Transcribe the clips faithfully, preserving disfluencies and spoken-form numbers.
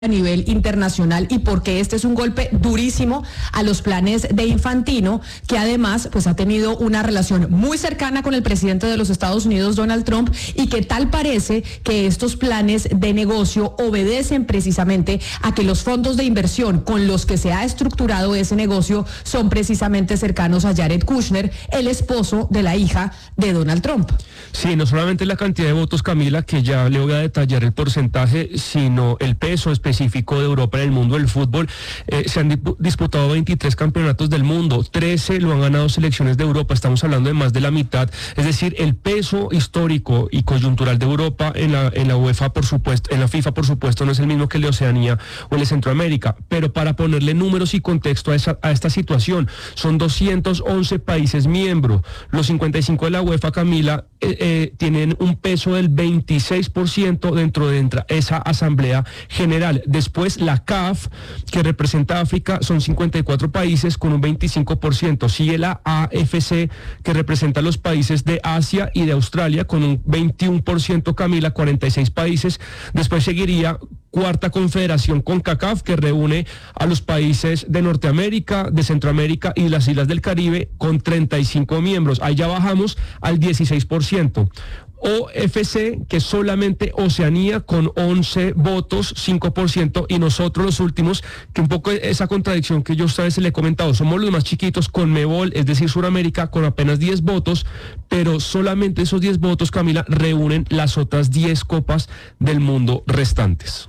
a nivel internacional y porque este es un golpe durísimo a los planes de Infantino, que además pues ha tenido una relación muy cercana con el presidente de los Estados Unidos, Donald Trump, y que tal parece que estos planes de negocio obedecen precisamente a que los fondos de inversión con los que se ha estructurado ese negocio son precisamente cercanos a Jared Kushner, el esposo de la hija de Donald Trump. Sí, no solamente la cantidad de votos, Camila, que ya le voy a detallar el porcentaje, sino el peso específico de Europa en el mundo del fútbol. Eh, se han dip- disputado veintitrés campeonatos del mundo, trece lo han ganado selecciones de Europa, estamos hablando de más de la mitad, es decir, el peso histórico y coyuntural de Europa en la, en la UEFA, por supuesto, en la FIFA, por supuesto, no es el mismo que el de Oceanía o el de Centroamérica, pero para ponerle números y contexto a, esa, a esta situación, son doscientos once países miembros, los cincuenta y cinco de la UEFA, Camila, eh, eh, tienen un peso del veintiséis por ciento dentro de esa asamblea general. Después la C A F, que representa a África, son cincuenta y cuatro países con un veinticinco por ciento. Sigue la A F C, que representa a los países de Asia y de Australia, con un veintiuno por ciento, Camila, cuarenta y seis países. Después seguiría Cuarta Confederación CONCACAF, que reúne a los países de Norteamérica, de Centroamérica y las Islas del Caribe, con treinta y cinco miembros. Ahí ya bajamos al dieciséis por ciento. O F C, que solamente Oceanía, con once votos, cinco por ciento, y nosotros los últimos, que un poco esa contradicción que yo a ustedes le he comentado, somos los más chiquitos, CONMEBOL, es decir, Suramérica, con apenas diez votos, pero solamente esos diez votos, Camila, reúnen las otras diez copas del mundo restantes.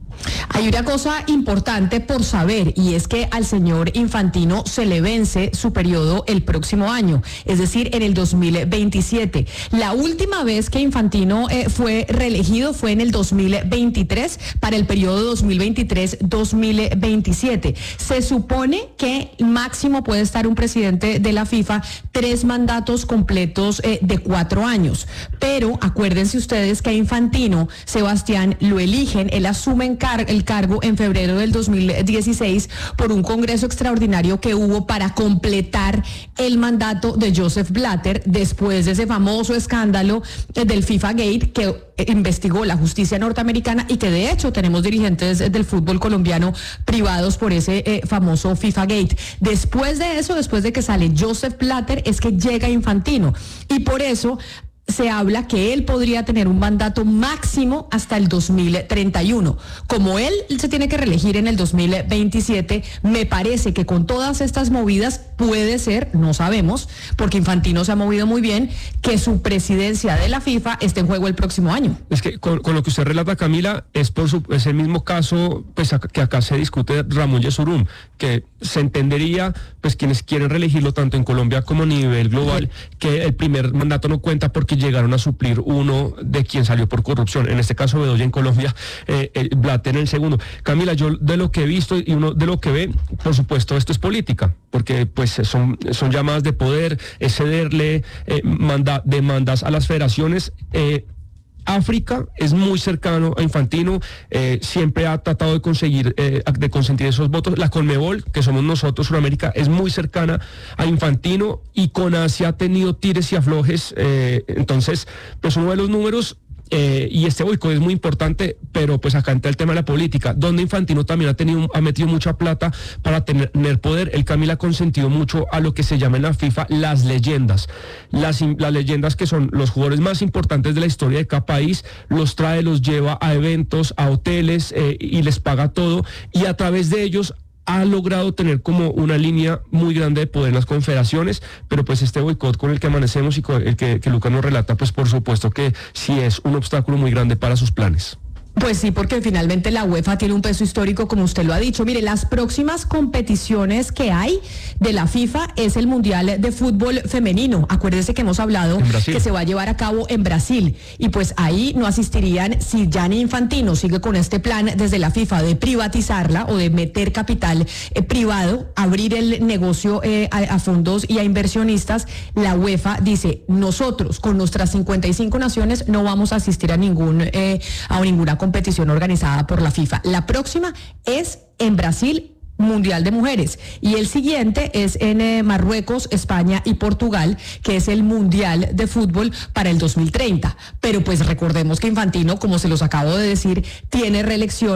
Hay una cosa importante por saber, y es que al señor Infantino se le vence su periodo el próximo año, es decir, en el dos mil veintisiete. La última vez que Infantino eh, fue reelegido fue en el dos mil veintitrés, para el periodo dos mil veintitrés dos mil veintisiete. Se supone que máximo puede estar un presidente de la FIFA tres mandatos completos eh, de cuatro años. Pero acuérdense ustedes que a Infantino, Sebastián, lo eligen, él asume en el cargo en febrero del dos mil dieciséis por un congreso extraordinario que hubo para completar el mandato de Joseph Blatter después de ese famoso escándalo del FIFA Gate que investigó la justicia norteamericana y que de hecho tenemos dirigentes del fútbol colombiano privados por ese eh, famoso FIFA Gate. Después de eso, después de que sale Joseph Blatter, es que llega Infantino, y por eso se habla que él podría tener un mandato máximo hasta el dos mil treinta y uno. Como él se tiene que reelegir en el dos mil veintisiete, me parece que con todas estas movidas puede ser, no sabemos, porque Infantino se ha movido muy bien, que su presidencia de la FIFA esté en juego el próximo año. Es que con, con lo que usted relata, Camila, es, por su, es el mismo caso pues, a, que acá se discute Ramón Yesurún, que se entendería, pues quienes quieren reelegirlo tanto en Colombia como a nivel global, que el primer mandato no cuenta porque llegaron a suplir uno de quien salió por corrupción, en este caso Bedoya en Colombia, eh, el Blatter en el segundo. Camila, yo de lo que he visto y uno de lo que ve, por supuesto esto es política, porque pues son, son llamadas de poder, es cederle eh, manda, demandas a las federaciones. eh, África es muy cercano a Infantino, eh, siempre ha tratado de conseguir, eh, de consentir esos votos. La CONMEBOL, que somos nosotros, Sudamérica, es muy cercana a Infantino, y con Asia ha tenido tires y aflojes. Eh, entonces, pues uno de los números, eh, y este boicot es muy importante, pero pues acá entra el tema de la política, donde Infantino también ha tenido, ha metido mucha plata para tener, tener poder. El Camila ha consentido mucho a lo que se llama en la FIFA las leyendas. Las, las leyendas que son los jugadores más importantes de la historia de cada país, los trae, los lleva a eventos, a hoteles, eh, y les paga todo, y a través de ellos ha logrado tener como una línea muy grande de poder en las confederaciones, pero pues este boicot con el que amanecemos y con el que, que Lucas nos relata, pues por supuesto que sí es un obstáculo muy grande para sus planes. Pues sí, porque finalmente la UEFA tiene un peso histórico, como usted lo ha dicho. Mire, las próximas competiciones que hay de la FIFA es el Mundial de Fútbol Femenino. Acuérdese que hemos hablado que se va a llevar a cabo en Brasil. Y pues ahí no asistirían, si Gianni Infantino sigue con este plan desde la FIFA de privatizarla o de meter capital eh, privado, abrir el negocio eh, a, a fondos y a inversionistas. La UEFA dice, nosotros con nuestras cincuenta y cinco naciones no vamos a asistir a ningún eh, a ninguna competición competición organizada por la FIFA. La próxima es en Brasil, Mundial de Mujeres, y el siguiente es en eh, Marruecos, España y Portugal, que es el Mundial de Fútbol para el dos mil treinta. Pero pues recordemos que Infantino, como se los acabo de decir, tiene reelección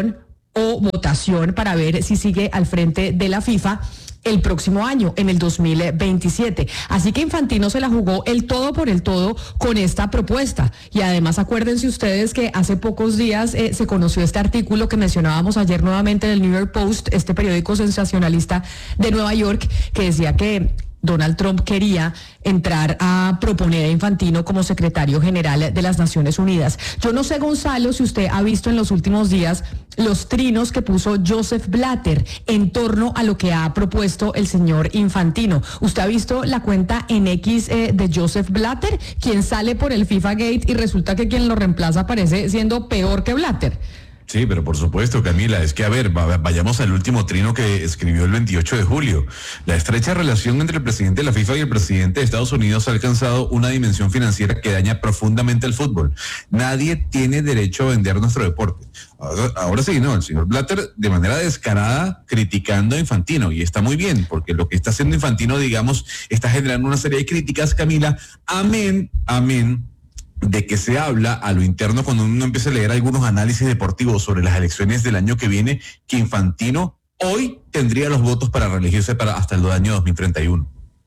o votación para ver si sigue al frente de la FIFA el próximo año, en el dos mil veintisiete. Así que Infantino se la jugó el todo por el todo con esta propuesta. Y además acuérdense ustedes que hace pocos días eh, se conoció este artículo que mencionábamos ayer nuevamente en el New York Post, este periódico sensacionalista de Nueva York, que decía que Donald Trump quería entrar a proponer a Infantino como secretario general de las Naciones Unidas. Yo no sé, Gonzalo, si usted ha visto en los últimos días los trinos que puso Joseph Blatter en torno a lo que ha propuesto el señor Infantino. ¿Usted ha visto la cuenta en X eh, de Joseph Blatter, quien sale por el FIFA Gate y resulta que quien lo reemplaza parece siendo peor que Blatter? Sí, pero por supuesto, Camila, es que a ver, vayamos al último trino que escribió el veintiocho de julio. La estrecha relación entre el presidente de la FIFA y el presidente de Estados Unidos ha alcanzado una dimensión financiera que daña profundamente el fútbol. Nadie tiene derecho a vender nuestro deporte. Ahora, ahora sí, no, el señor Blatter de manera descarada criticando a Infantino, y está muy bien, porque lo que está haciendo Infantino, digamos, está generando una serie de críticas, Camila, amén, amén, de que se habla a lo interno cuando uno empieza a leer algunos análisis deportivos sobre las elecciones del año que viene, que Infantino hoy tendría los votos para reelegirse para hasta el año dos mil treinta y uno.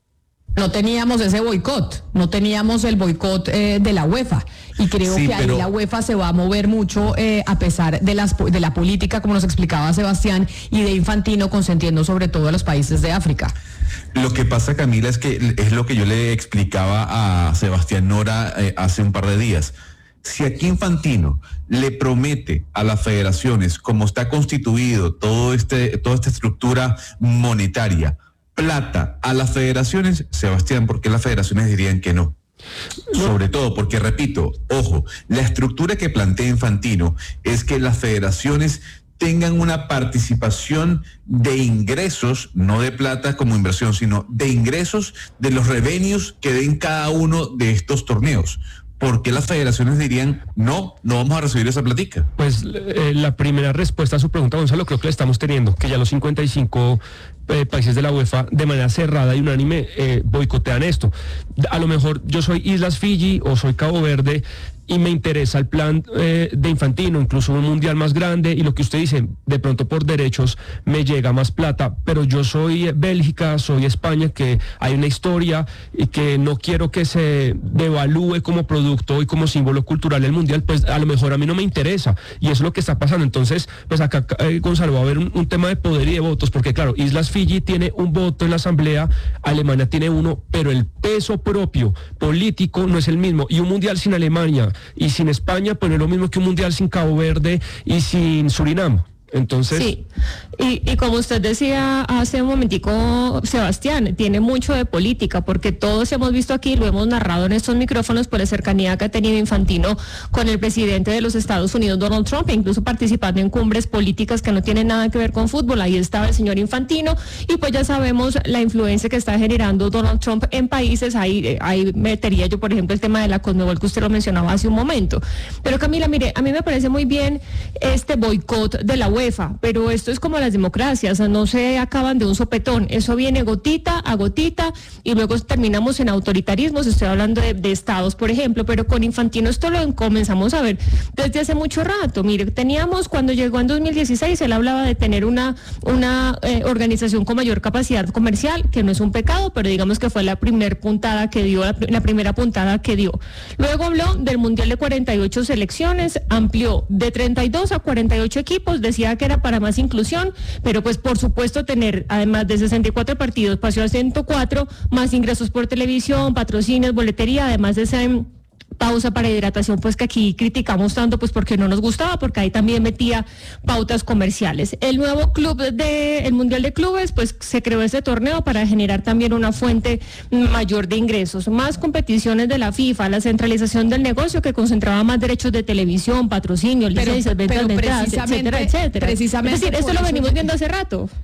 No teníamos ese boicot, no teníamos el boicot eh, de la UEFA, y creo sí, que ahí pero... la UEFA se va a mover mucho eh, a pesar de las de la política, como nos explicaba Sebastián, y de Infantino consentiendo sobre todo a los países de África. Lo que pasa, Camila, es que es lo que yo le explicaba a Sebastián Nora eh, hace un par de días. Si aquí Infantino le promete a las federaciones, como está constituido todo este, toda esta estructura monetaria, plata a las federaciones, Sebastián, ¿por qué las federaciones dirían que no? Sobre todo porque, repito, ojo, la estructura que plantea Infantino es que las federaciones tengan una participación de ingresos, no de plata como inversión, sino de ingresos de los revenues que den cada uno de estos torneos. ¿Por qué las federaciones dirían, no, no vamos a recibir esa platica? Pues eh, la primera respuesta a su pregunta, Gonzalo, creo que la estamos teniendo, que ya los cincuenta y cinco eh, países de la UEFA de manera cerrada y unánime eh, boicotean esto. A lo mejor yo soy Islas Fiji o soy Cabo Verde y me interesa el plan eh, de Infantino, incluso un mundial más grande, y lo que usted dice, de pronto por derechos me llega más plata, pero yo soy Bélgica, soy España, que hay una historia y que no quiero que se devalúe como producto y como símbolo cultural el mundial, pues a lo mejor a mí no me interesa, y eso es lo que está pasando. Entonces, pues acá, eh, Gonzalo, va a haber un, un tema de poder y de votos, porque claro, Islas Fiji tiene un voto en la asamblea, Alemania tiene uno, pero el peso propio político no es el mismo, y un mundial sin Alemania y sin España, pues no es lo mismo que un mundial sin Cabo Verde y sin Surinam. Entonces... Sí, y, y como usted decía hace un momentico, Sebastián, tiene mucho de política, porque todos hemos visto aquí, lo hemos narrado en estos micrófonos por la cercanía que ha tenido Infantino con el presidente de los Estados Unidos, Donald Trump, e incluso participando en cumbres políticas que no tienen nada que ver con fútbol. Ahí estaba el señor Infantino, y pues ya sabemos la influencia que está generando Donald Trump en países. Ahí, ahí metería yo, por ejemplo, el tema de la Conmebol, que usted lo mencionaba hace un momento. Pero Camila, mire, a mí me parece muy bien este boicot de la UEFA, pero esto es como las democracias, no se acaban de un sopetón, eso viene gotita a gotita y luego terminamos en autoritarismos. Estoy hablando de, de estados, por ejemplo, pero con Infantino esto lo comenzamos a ver desde hace mucho rato. Mire, teníamos, cuando llegó en dos mil dieciséis, él hablaba de tener una, una eh, organización con mayor capacidad comercial, que no es un pecado, pero digamos que fue la primera puntada que dio, la, la primera puntada que dio. Luego habló del Mundial de cuarenta y ocho selecciones, amplió de treinta y dos a cuarenta y ocho equipos, decía que era para más inclusión, pero pues por supuesto tener, además de sesenta y cuatro partidos, pasó a ciento cuatro, más ingresos por televisión, patrocinios, boletería, además de ese... pausa para hidratación, pues que aquí criticamos tanto, pues porque no nos gustaba, porque ahí también metía pautas comerciales. El nuevo club de, el Mundial de Clubes, pues se creó este torneo para generar también una fuente mayor de ingresos, más competiciones de la FIFA, la centralización del negocio que concentraba más derechos de televisión, patrocinio, licencias, ventas de entradas, etcétera, etcétera. Precisamente es decir, esto lo venimos viendo hace rato.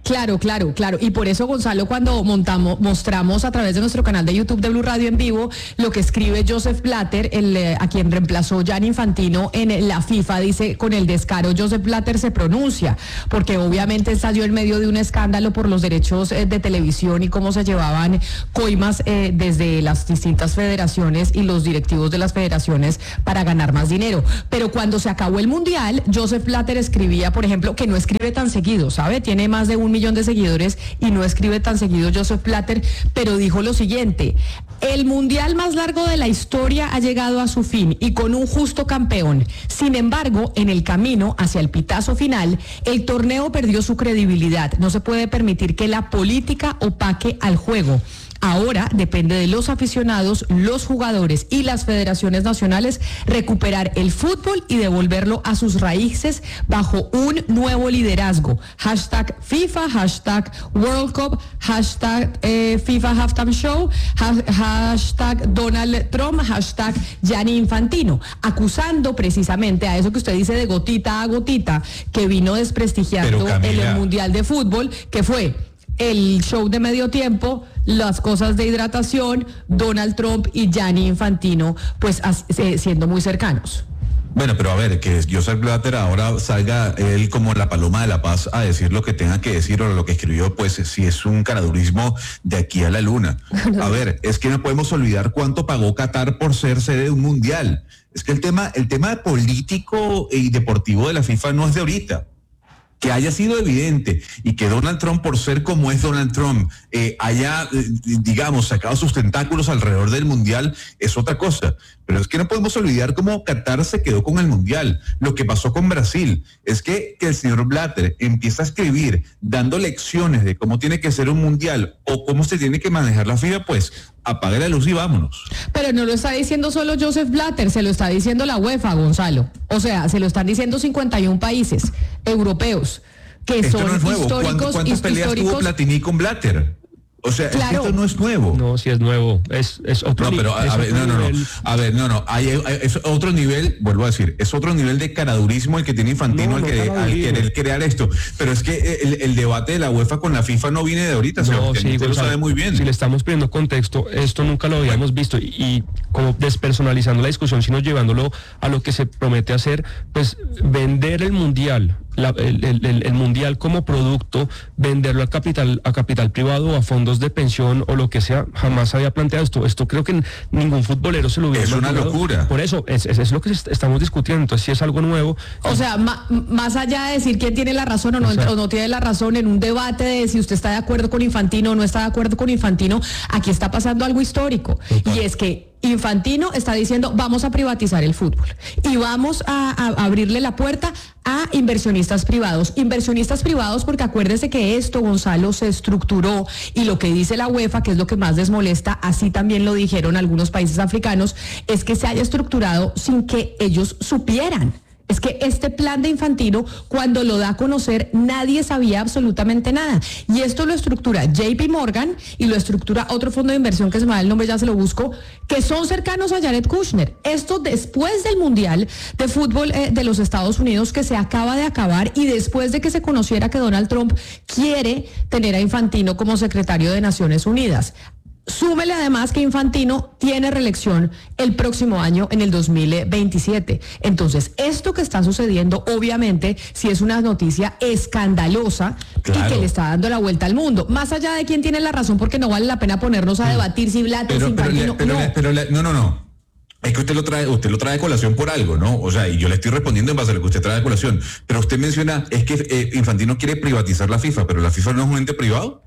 Claro, claro, claro. Y por eso, Gonzalo, cuando montamos, mostramos a través de nuestro canal de YouTube de Blue Radio en vivo lo que escribe Joseph Blatter, el, eh, a quien reemplazó Gianni Infantino en la FIFA, dice, con el descaro Joseph Blatter se pronuncia, porque obviamente salió en medio de un escándalo por los derechos eh, de televisión y cómo se llevaban coimas eh, desde las distintas federaciones y los directivos de las federaciones para ganar más dinero. Pero cuando se acabó el Mundial, Joseph Blatter escribía, por ejemplo, que no escribe tan seguido, ¿sabe? Tiene más de un millón de seguidores y no escribe tan seguido Joseph Blatter, pero dijo lo siguiente: el mundial más largo de la historia ha llegado a su fin y con un justo campeón. Sin embargo, en el camino hacia el pitazo final, el torneo perdió su credibilidad. No se puede permitir que la política opaque al juego. Ahora depende de los aficionados, los jugadores y las federaciones nacionales recuperar el fútbol y devolverlo a sus raíces bajo un nuevo liderazgo. Hashtag FIFA, hashtag World Cup, hashtag eh, FIFA Halftime Show, ha- hashtag Donald Trump, hashtag Gianni Infantino, acusando precisamente a eso que usted dice de gotita a gotita, que vino desprestigiando Camila, el Mundial de Fútbol, que fue el show de medio tiempo, las cosas de hidratación, Donald Trump y Gianni Infantino, pues as, eh, siendo muy cercanos. Bueno, pero a ver, que Joseph Blatter ahora salga él como la paloma de la paz a decir lo que tenga que decir o lo que escribió, pues si es un caradurismo de aquí a la luna. A ver, es que no podemos olvidar cuánto pagó Qatar por ser sede de un mundial. Es que el tema, el tema político y deportivo de la FIFA no es de ahorita. Que haya sido evidente y que Donald Trump, por ser como es Donald Trump, eh, haya, eh, digamos, sacado sus tentáculos alrededor del Mundial, es otra cosa. Pero es que no podemos olvidar cómo Qatar se quedó con el Mundial. Lo que pasó con Brasil es que, que el señor Blatter empieza a escribir dando lecciones de cómo tiene que ser un Mundial o cómo se tiene que manejar la FIFA, pues apague la luz y vámonos. Pero no lo está diciendo solo Joseph Blatter, se lo está diciendo la UEFA, Gonzalo. O sea, se lo están diciendo cincuenta y uno países europeos que Esto son no es nuevo. históricos. ¿Cuántas peleas históricos? tuvo Platini con Blatter? O sea, Claro. es que esto no es nuevo. No, si es nuevo, es, es otro No, ni- pero a, es a ver, otro no, no, no. nivel. A ver, no, no. Hay, hay- es otro nivel, vuelvo a decir, es otro nivel de caradurismo el que tiene Infantino No, al, no, que- al caradurismo. querer crear esto. Pero es que el, el debate de la UEFA con la FIFA no viene de ahorita, No, Sebastián, sí, usted lo Gonzalo, sabe muy bien. Si le estamos pidiendo contexto, esto nunca lo habíamos visto y, y como despersonalizando la discusión, sino llevándolo a lo que se promete hacer, pues vender el mundial, la- el, el- el- el mundial como producto, venderlo a capital, a capital privado o a fondos de pensión o lo que sea, jamás había planteado esto. Esto creo que ningún futbolero se lo hubiera Es una imaginado. locura. Por eso, es, es, es lo que est- estamos discutiendo. Entonces, si es algo nuevo. O sea, ma- más allá de decir quién tiene la razón o no, Exacto. o no tiene la razón en un debate de si usted está de acuerdo con Infantino o no está de acuerdo con Infantino, aquí está pasando algo histórico. Total. Y es que Infantino está diciendo vamos a privatizar el fútbol y vamos a, a abrirle la puerta a inversionistas privados. Inversionistas privados porque acuérdese que esto, Gonzalo, se estructuró y lo que dice la UEFA, que es lo que más les molesta, así también lo dijeron algunos países africanos, es que se haya estructurado sin que ellos supieran. Es que este plan de Infantino, cuando lo da a conocer, nadie sabía absolutamente nada. Y esto lo estructura J P Morgan y lo estructura otro fondo de inversión que se me da el nombre, ya se lo busco, que son cercanos a Jared Kushner. Esto después del Mundial de Fútbol eh, de los Estados Unidos que se acaba de acabar y después de que se conociera que Donald Trump quiere tener a Infantino como secretario de Naciones Unidas. Súmele además que Infantino tiene reelección el próximo año en el dos mil veintisiete. Entonces, esto que está sucediendo, obviamente, sí es una noticia escandalosa Claro. y que le está dando la vuelta al mundo. Más allá de quién tiene la razón, porque no vale la pena ponernos a debatir si Blatter, si Pero, pero, Infantino. le- pero, no. le- pero le- no, no, no. Es que usted lo trae, usted lo trae a colación por algo, ¿no? O sea, y yo le estoy respondiendo en base a lo que usted trae a colación. Pero usted menciona, es que eh, Infantino quiere privatizar la FIFA, pero la FIFA no es un ente privado.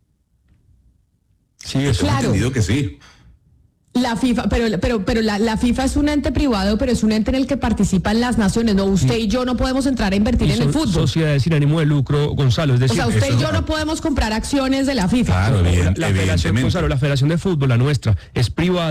Sí, eso. Claro. He entendido que sí. La FIFA, pero, pero, pero la, la FIFA es un ente privado, pero es un ente en el que participan las naciones. No, usted y yo no podemos entrar a invertir Y en el son fútbol. sociedades sin ánimo de lucro, Gonzalo. Es O decir, sea, usted eso y yo no- no podemos comprar acciones de la FIFA. Claro, la, evident- la federación, evidentemente. Gonzalo, la Federación de Fútbol, la nuestra, es privada,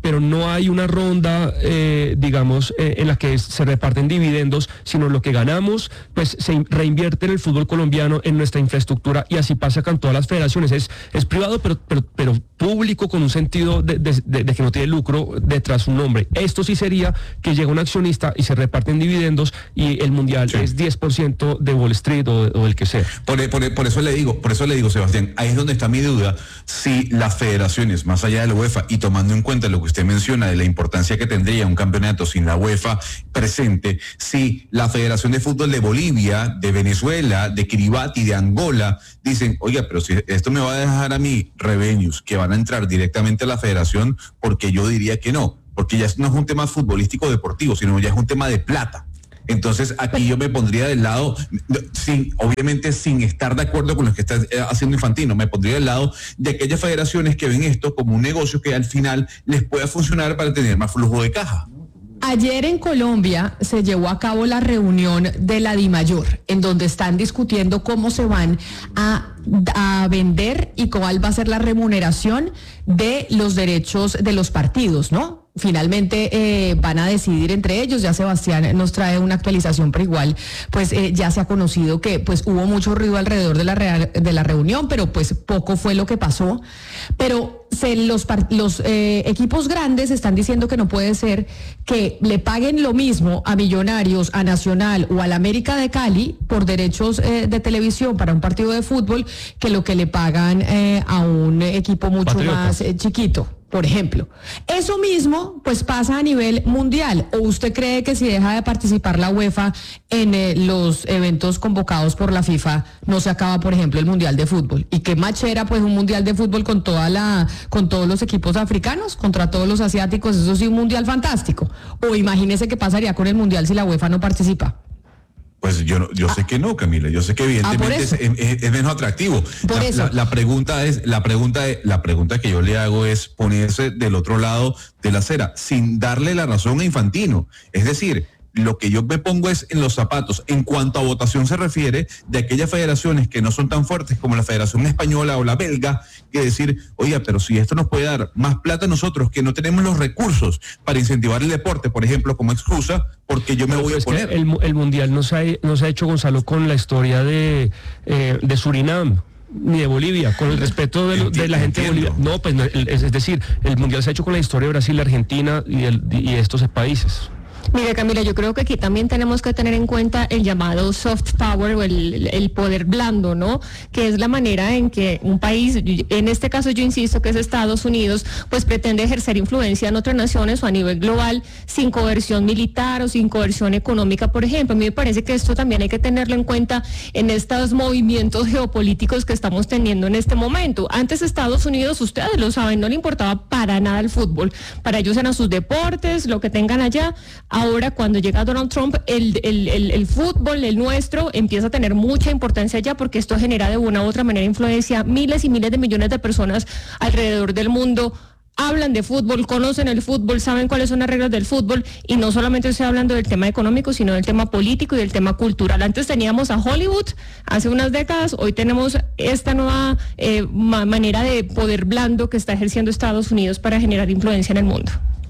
pero no hay una ronda, eh, digamos, eh, en la que se reparten dividendos, sino lo que ganamos, pues se reinvierte en el fútbol colombiano, en nuestra infraestructura, y así pasa con todas las federaciones. Es, es privado, pero, pero, pero público, con un sentido de, de, de, de que no tiene lucro detrás un nombre. Esto sí sería que llega un accionista y se reparten dividendos y el mundial sí. es diez por ciento de Wall Street o, o el que sea. Por, por, por eso le digo, por eso le digo, Sebastián, ahí es donde está mi duda, si las federaciones, más allá de la UEFA, y tomando en cuenta lo que usted menciona de la importancia que tendría un campeonato sin la UEFA presente, si la Federación de Fútbol de Bolivia, de Venezuela, de Kiribati, de Angola, dicen, oiga, pero si esto me va a dejar a mí revenues que van a entrar directamente a la federación, porque yo diría que no, porque ya no es un tema futbolístico deportivo, sino ya es un tema de plata. Entonces aquí yo me pondría del lado, sin, obviamente sin estar de acuerdo con lo que está haciendo Infantino, me pondría del lado de aquellas federaciones que ven esto como un negocio que al final les pueda funcionar para tener más flujo de caja. Ayer en Colombia se llevó a cabo la reunión de la DIMAYOR, en donde están discutiendo cómo se van a, a vender y cuál va a ser la remuneración de los derechos de los partidos, ¿no? Finalmente eh, van a decidir entre ellos. Ya Sebastián nos trae una actualización, pero igual pues eh, ya se ha conocido que pues hubo mucho ruido alrededor de la, rea- de la reunión, pero pues poco fue lo que pasó. Pero se, los, los eh, equipos grandes están diciendo que no puede ser que le paguen lo mismo a Millonarios, a Nacional o al América de Cali por derechos eh, de televisión para un partido de fútbol que lo que le pagan eh, a un equipo mucho Patriotas. más eh, chiquito. Por ejemplo, eso mismo pues pasa a nivel mundial. ¿O usted cree que si deja de participar la UEFA en eh, los eventos convocados por la FIFA no se acaba, por ejemplo, el mundial de fútbol? ¿Y qué machera pues un mundial de fútbol con toda la con todos los equipos africanos contra todos los asiáticos? Eso sí, un mundial fantástico. O imagínese qué pasaría con el mundial si la UEFA no participa. Pues yo yo sé que no, Camila, yo sé que evidentemente ah, es, es, es menos atractivo. La, la, la pregunta es, la pregunta es, la pregunta que yo le hago es ponerse del otro lado de la acera, sin darle la razón a Infantino. Es decir, lo que yo me pongo es en los zapatos, en cuanto a votación se refiere, de aquellas federaciones que no son tan fuertes como la Federación Española o la belga, que decir, oiga, pero si esto nos puede dar más plata a nosotros, que no tenemos los recursos para incentivar el deporte, por ejemplo, como excusa, porque yo me voy a oponer. El, el mundial no se, ha, no se ha hecho, Gonzalo, con la historia de, eh, de Surinam ni de Bolivia, con el respeto de, entiendo, de la gente entiendo. de Bolivia. No, pues es, es decir, el mundial se ha hecho con la historia de Brasil, Argentina y, el, y estos países. Mira, Camila, yo creo que aquí también tenemos que tener en cuenta el llamado soft power o el, el poder blando, ¿no? Que es la manera en que un país, en este caso yo insisto que es Estados Unidos, pues pretende ejercer influencia en otras naciones o a nivel global sin coerción militar o sin coerción económica, por ejemplo. A mí me parece que esto también hay que tenerlo en cuenta en estos movimientos geopolíticos que estamos teniendo en este momento. Antes Estados Unidos, ustedes lo saben, no le importaba para nada el fútbol. Para ellos eran sus deportes, lo que tengan allá. Ahora, cuando llega Donald Trump, el, el, el, el fútbol, el nuestro, empieza a tener mucha importancia ya porque esto genera de una u otra manera influencia. Miles y miles de millones de personas alrededor del mundo hablan de fútbol, conocen el fútbol, saben cuáles son las reglas del fútbol y no solamente estoy hablando del tema económico, sino del tema político y del tema cultural. Antes teníamos a Hollywood hace unas décadas, hoy tenemos esta nueva eh, ma- manera de poder blando que está ejerciendo Estados Unidos para generar influencia en el mundo.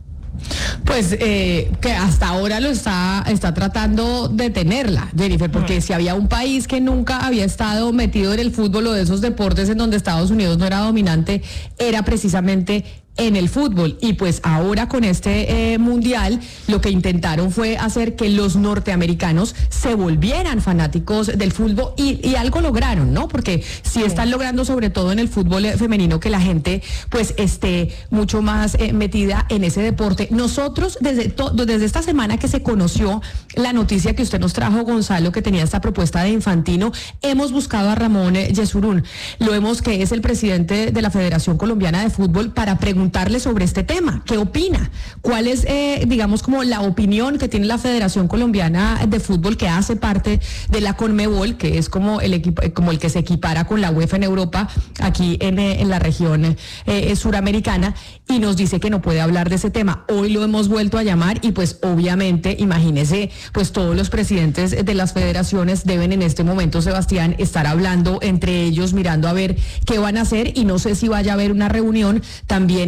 Pues eh, que hasta ahora lo está, está tratando de tenerla, Jennifer, porque si había un país que nunca había estado metido en el fútbol o de esos deportes en donde Estados Unidos no era dominante, era precisamente en el fútbol. Y pues ahora con este eh, mundial lo que intentaron fue hacer que los norteamericanos se volvieran fanáticos del fútbol y, y algo lograron, ¿no? Porque sí están logrando, sobre todo en el fútbol femenino, que la gente pues esté mucho más eh, metida en ese deporte. Nosotros desde, to, desde esta semana que se conoció la noticia que usted nos trajo, Gonzalo, que tenía esta propuesta de Infantino, hemos buscado a Ramón eh, Yesurún, lo hemos que es el presidente de la Federación Colombiana de Fútbol, para preguntar preguntarle sobre este tema. ¿Qué opina? ¿Cuál es, eh, digamos, como la opinión que tiene la Federación Colombiana de Fútbol, que hace parte de la CONMEBOL, que es como el equipo, como el que se equipara con la UEFA en Europa, aquí en, en la región eh, suramericana, y nos dice que no puede hablar de ese tema? Hoy lo hemos vuelto a llamar y pues obviamente, imagínese, pues todos los presidentes de las federaciones deben en este momento, Sebastián, estar hablando entre ellos, mirando a ver qué van a hacer, y no sé si vaya a haber una reunión también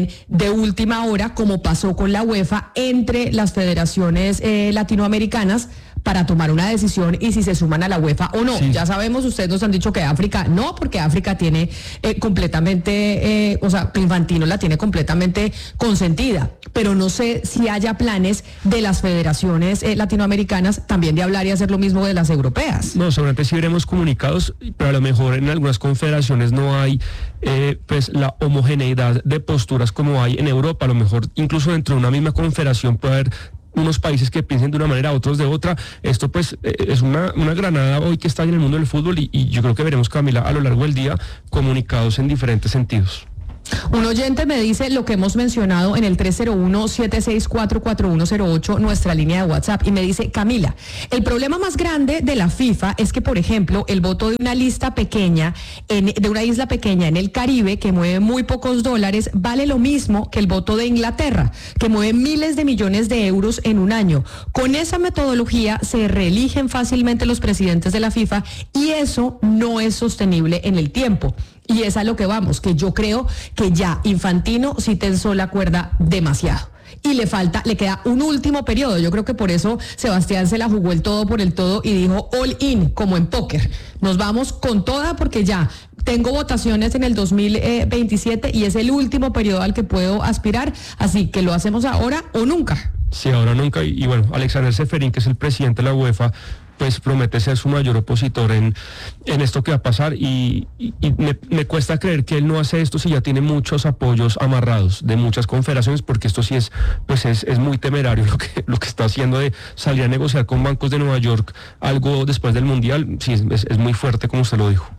viene de última hora, como pasó con la UEFA, entre las federaciones eh, latinoamericanas para tomar una decisión y si se suman a la UEFA o no. Sí. Ya sabemos, ustedes nos han dicho que África no, porque África tiene eh, completamente, eh, o sea, Infantino la tiene completamente consentida, pero no sé si haya planes de las federaciones eh, latinoamericanas también de hablar y hacer lo mismo de las europeas. No, seguramente sí veremos comunicados, pero a lo mejor en algunas confederaciones no hay eh, pues la homogeneidad de posturas como hay en Europa. A lo mejor incluso dentro de una misma confederación puede haber unos países que piensen de una manera, otros de otra. Esto pues eh, es una, una granada hoy que está en el mundo del fútbol y, y yo creo que veremos, Camila, a lo largo del día comunicados en diferentes sentidos. Un oyente me dice lo que hemos mencionado en el tres cero uno, siete seis cuatro, cuatro uno cero ocho, nuestra línea de WhatsApp, y me dice: Camila, el problema más grande de la FIFA es que, por ejemplo, el voto de una lista pequeña, en, de una isla pequeña en el Caribe, que mueve muy pocos dólares, vale lo mismo que el voto de Inglaterra, que mueve miles de millones de euros en un año. Con esa metodología se reeligen fácilmente los presidentes de la FIFA y eso no es sostenible en el tiempo. Y es a lo que vamos, que yo creo que ya Infantino sí tensó la cuerda demasiado. Y le falta, le queda un último periodo. Yo creo que por eso Sebastián se la jugó el todo por el todo y dijo all in, como en póker. Nos vamos con toda porque ya tengo votaciones en el dos mil veintisiete y es el último periodo al que puedo aspirar. Así que lo hacemos ahora o nunca. Sí, ahora o nunca. Y, y bueno, Alexander Ceferín, que es el presidente de la UEFA, pues promete ser su mayor opositor en, en esto que va a pasar y, y, y me, me cuesta creer que él no hace esto si ya tiene muchos apoyos amarrados de muchas confederaciones, porque esto sí es pues es, es muy temerario lo que, lo que está haciendo de salir a negociar con bancos de Nueva York algo después del Mundial. Sí, es, es muy fuerte, como usted lo dijo.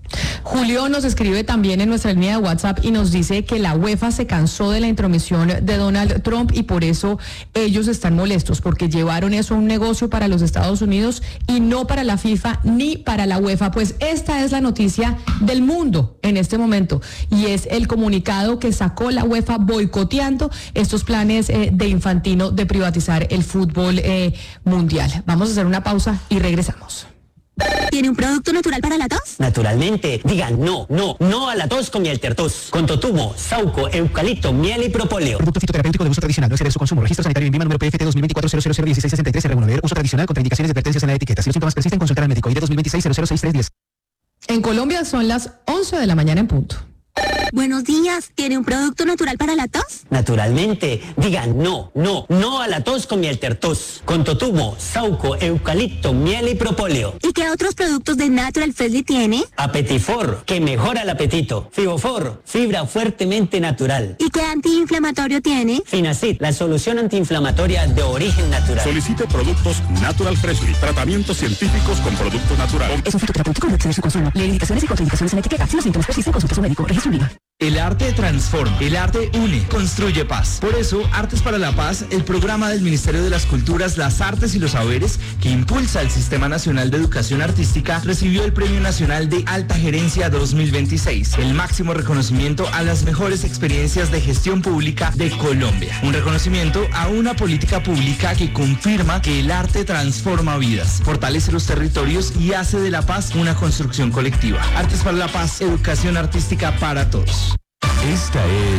Julio nos escribe también en nuestra línea de WhatsApp y nos dice que la UEFA se cansó de la intromisión de Donald Trump y por eso ellos están molestos, porque llevaron eso a un negocio para los Estados Unidos y no para la FIFA ni para la UEFA. Pues esta es la noticia del mundo en este momento y es el comunicado que sacó la UEFA boicoteando estos planes eh, de Infantino de privatizar el fútbol eh, mundial. Vamos a hacer una pausa y regresamos. ¿Tiene un producto natural para la tos? Naturalmente. Digan no, no, no a la tos con Mieltertos. Con totumo, sauco, eucalipto, miel y propóleo. Producto fitoterapéutico de uso tradicional. No exceder su consumo. Registro sanitario en Lima, número P F T dos mil veinticuatro cero cero cero dieciséis sesenta y tres. Regulador. Uso tradicional. Contraindicaciones y advertencias en la etiqueta. Si los síntomas persisten, consultar al médico. I D dos mil veintiséis cero cero seis tres diez. En Colombia son las once de la mañana en punto. Buenos días. ¿Tiene un producto natural para la tos? Naturalmente. Digan no, no, no a la tos con Mieltertos. Con totumo, sauco, eucalipto, miel y propóleo. ¿Y qué otros productos de Natural Freshly tiene? Apetifor, que mejora el apetito. Fibofor, fibra fuertemente natural. ¿Y qué antiinflamatorio tiene? Finacid, la solución antiinflamatoria de origen natural. Solicite productos Natural Freshly. Tratamientos científicos con producto natural. Es un fitoterapéutico, no exceder su consumo. Lee indicaciones y contraindicaciones en la etiqueta. Si los síntomas persisten, consulte a su médico. Registro en Lima. El arte transforma, el arte une, construye paz. Por eso, Artes para la Paz, el programa del Ministerio de las Culturas, las Artes y los Saberes, que impulsa el Sistema Nacional de Educación Artística, recibió el Premio Nacional de Alta Gerencia dos mil veintiséis, el máximo reconocimiento a las mejores experiencias de gestión pública de Colombia. Un reconocimiento a una política pública que confirma que el arte transforma vidas, fortalece los territorios y hace de la paz una construcción colectiva. Artes para la Paz, educación artística para todos. Esta es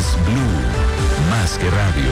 Blue, más que radio.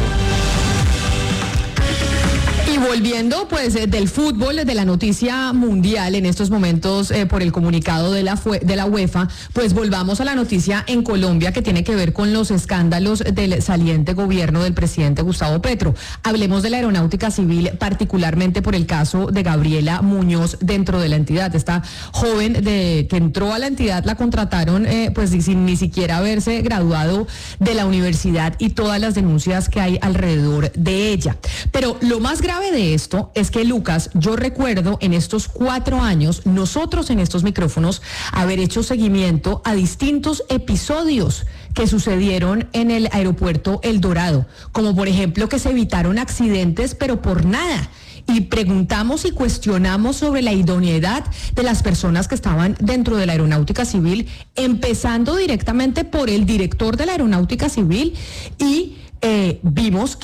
Y volviendo pues eh, del fútbol, de la noticia mundial en estos momentos eh, por el comunicado de la, fue, de la UEFA, pues volvamos a la noticia en Colombia que tiene que ver con los escándalos del saliente gobierno del presidente Gustavo Petro. Hablemos de la aeronáutica civil, particularmente por el caso de Gabriela Muñoz dentro de la entidad. Esta joven de, que entró a la entidad la contrataron eh, pues sin ni siquiera haberse graduado de la universidad y todas las denuncias que hay alrededor de ella. Pero lo más grave de esto es que, Lucas, yo recuerdo en estos cuatro años, nosotros en estos micrófonos, haber hecho seguimiento a distintos episodios que sucedieron en el aeropuerto El Dorado, como por ejemplo que se evitaron accidentes, pero por nada. Y preguntamos y cuestionamos sobre la idoneidad de las personas que estaban dentro de la aeronáutica civil, empezando directamente por el director de la aeronáutica civil y eh, vimos que pues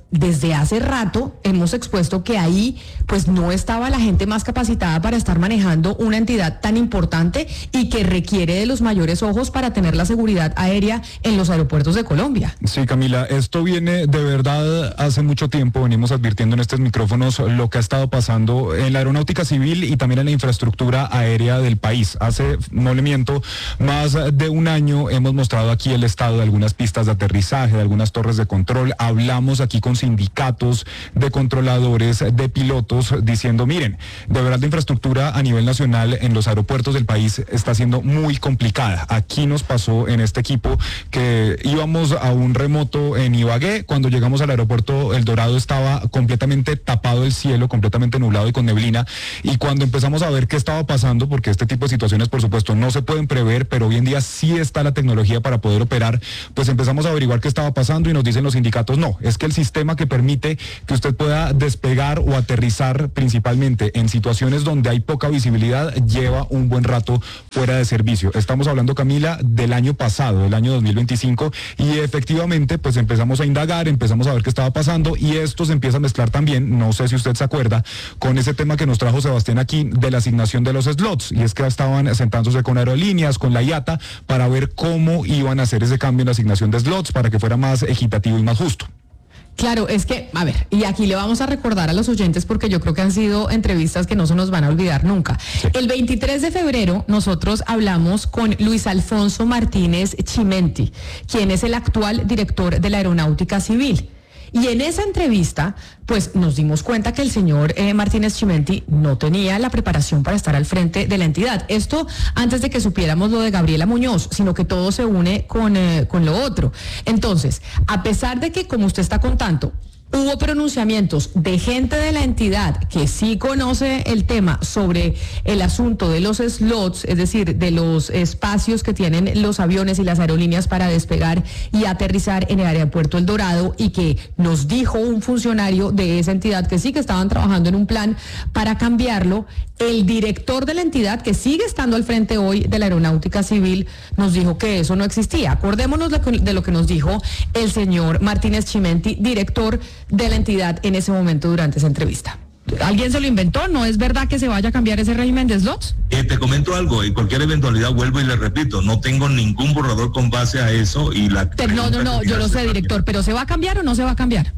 desde hace rato hemos expuesto que ahí pues no estaba la gente más capacitada para estar manejando una entidad tan importante y que requiere de los mayores ojos para tener la seguridad aérea en los aeropuertos de Colombia. Sí, Camila, esto viene de verdad hace mucho tiempo, venimos advirtiendo en estos micrófonos lo que ha estado pasando en la aeronáutica civil y también en la infraestructura aérea del país. Hace, no le miento, más de un año hemos mostrado aquí el estado de algunas pistas de aterrizaje, de algunas torres de control, hablamos aquí con sindicatos de controladores, de pilotos, diciendo, miren, de verdad la infraestructura a nivel nacional en los aeropuertos del país está siendo muy complicada. Aquí nos pasó en este equipo que íbamos a un remoto en Ibagué, cuando llegamos al aeropuerto El Dorado estaba completamente tapado el cielo, completamente nublado y con neblina, y cuando empezamos a ver qué estaba pasando, porque este tipo de situaciones por supuesto no se pueden prever, pero hoy en día sí está la tecnología para poder operar, pues empezamos a averiguar qué estaba pasando y nos dicen los sindicatos, no, es que el sistema que permite que usted pueda despegar o aterrizar principalmente en situaciones donde hay poca visibilidad lleva un buen rato fuera de servicio. Estamos hablando, Camila, del año pasado, del año dos mil veinticinco, y efectivamente pues empezamos a indagar, empezamos a ver qué estaba pasando y esto se empieza a mezclar también, no sé si usted se acuerda, con ese tema que nos trajo Sebastián aquí de la asignación de los slots, y es que estaban sentándose con aerolíneas, con la I A T A, para ver cómo iban a hacer ese cambio en la asignación de slots para que fuera más equitativo y más justo. Claro, es que, a ver, y aquí le vamos a recordar a los oyentes porque yo creo que han sido entrevistas que no se nos van a olvidar nunca. Sí. El veintitrés de febrero nosotros hablamos con Luis Alfonso Martínez Chimenti, quien es el actual director de la Aeronáutica Civil. Y en esa entrevista, pues nos dimos cuenta que el señor eh, Martínez Chimenti no tenía la preparación para estar al frente de la entidad. Esto antes de que supiéramos lo de Gabriela Muñoz, sino que todo se une con, eh, con lo otro. Entonces, a pesar de que, como usted está contando, hubo pronunciamientos de gente de la entidad que sí conoce el tema sobre el asunto de los slots, es decir, de los espacios que tienen los aviones y las aerolíneas para despegar y aterrizar en el aeropuerto El Dorado, y que nos dijo un funcionario de esa entidad que sí que estaban trabajando en un plan para cambiarlo. El director de la entidad, que sigue estando al frente hoy de la Aeronáutica Civil, nos dijo que eso no existía. Acordémonos de lo que nos dijo el señor Martínez Chimenti, director de la entidad en ese momento durante esa entrevista. ¿Alguien se lo inventó? ¿No es verdad que se vaya a cambiar ese régimen de slots? Eh, te comento algo, en cualquier eventualidad vuelvo y le repito, no tengo ningún borrador con base a eso y la... Pero no, no, no, yo lo sé, director, pero ¿se va a cambiar o no se va a cambiar?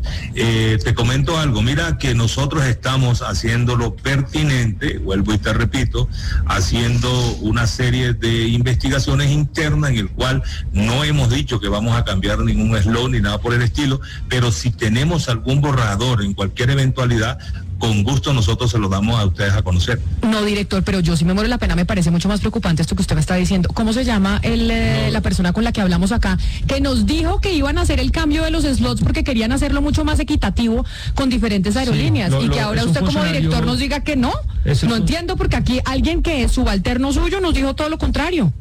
Eh, te comento algo, mira que nosotros estamos haciendo lo pertinente, vuelvo y te repito, haciendo una serie de investigaciones internas en el cual no hemos dicho que vamos a cambiar ningún slot ni nada por el estilo, pero si tenemos algún borrador en cualquier eventualidad, con gusto nosotros se lo damos a ustedes a conocer. No, director, pero yo sí me muero la pena, me parece mucho más preocupante esto que usted me está diciendo. ¿Cómo se llama el, eh, no. la persona con la que hablamos acá? Que nos dijo que iban a hacer el cambio de los slots porque querían hacerlo mucho más equitativo con diferentes aerolíneas, sí, lo, y que lo, ahora usted como director nos diga que no. No entiendo, porque aquí alguien que es subalterno suyo nos dijo todo lo contrario.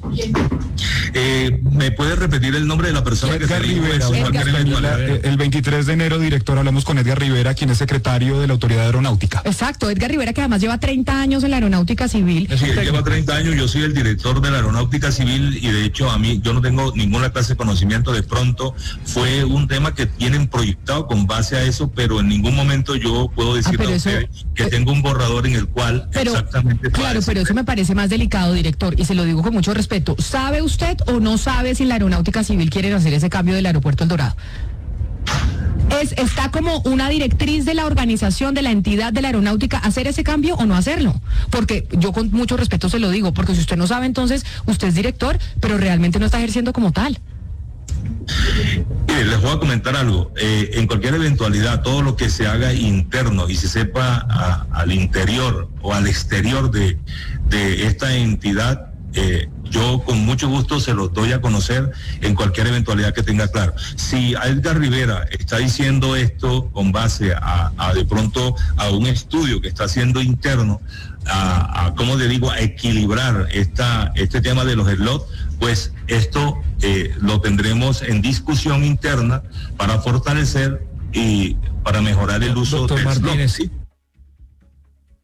Eh, ¿Me puede repetir el nombre de la persona Edgar que se Rivera, dijo eso? Edgar Rivera. El veintitrés de enero, director, hablamos con Edgar Rivera, quien es secretario de la Autoridad Aeronáutica. Exacto, Edgar Rivera, que además lleva treinta años en la Aeronáutica Civil. Sí, él lleva treinta años, yo soy el director de la Aeronáutica Civil y de hecho a mí, yo no tengo ninguna clase de conocimiento, de pronto fue un tema que tienen proyectado con base a eso, pero en ningún momento yo puedo decirle ah, a usted eso, que eh, tengo un borrador en el cual pero, exactamente... Claro, pero eso me parece más delicado, director, y se lo digo con mucho respeto. ¿Sabe usted o no sabe si la Aeronáutica Civil quiere hacer ese cambio del aeropuerto El Dorado? Es, ¿Está como una directriz de la organización, de la entidad de la aeronáutica, hacer ese cambio o no hacerlo? Porque yo con mucho respeto se lo digo, porque si usted no sabe, entonces usted es director, pero realmente no está ejerciendo como tal. Mire, les voy a comentar algo. Eh, en cualquier eventualidad, todo lo que se haga interno y se sepa a, al interior o al exterior de, de esta entidad, eh, yo con mucho gusto se los doy a conocer en cualquier eventualidad que tenga claro. Si Edgar Rivera está diciendo esto con base a, a de pronto a un estudio que está haciendo interno, a, a ¿cómo le digo?, a equilibrar esta, este tema de los slots, pues esto eh, lo tendremos en discusión interna para fortalecer y para mejorar el uso Doctor del Martínez, slot. ¿Sí?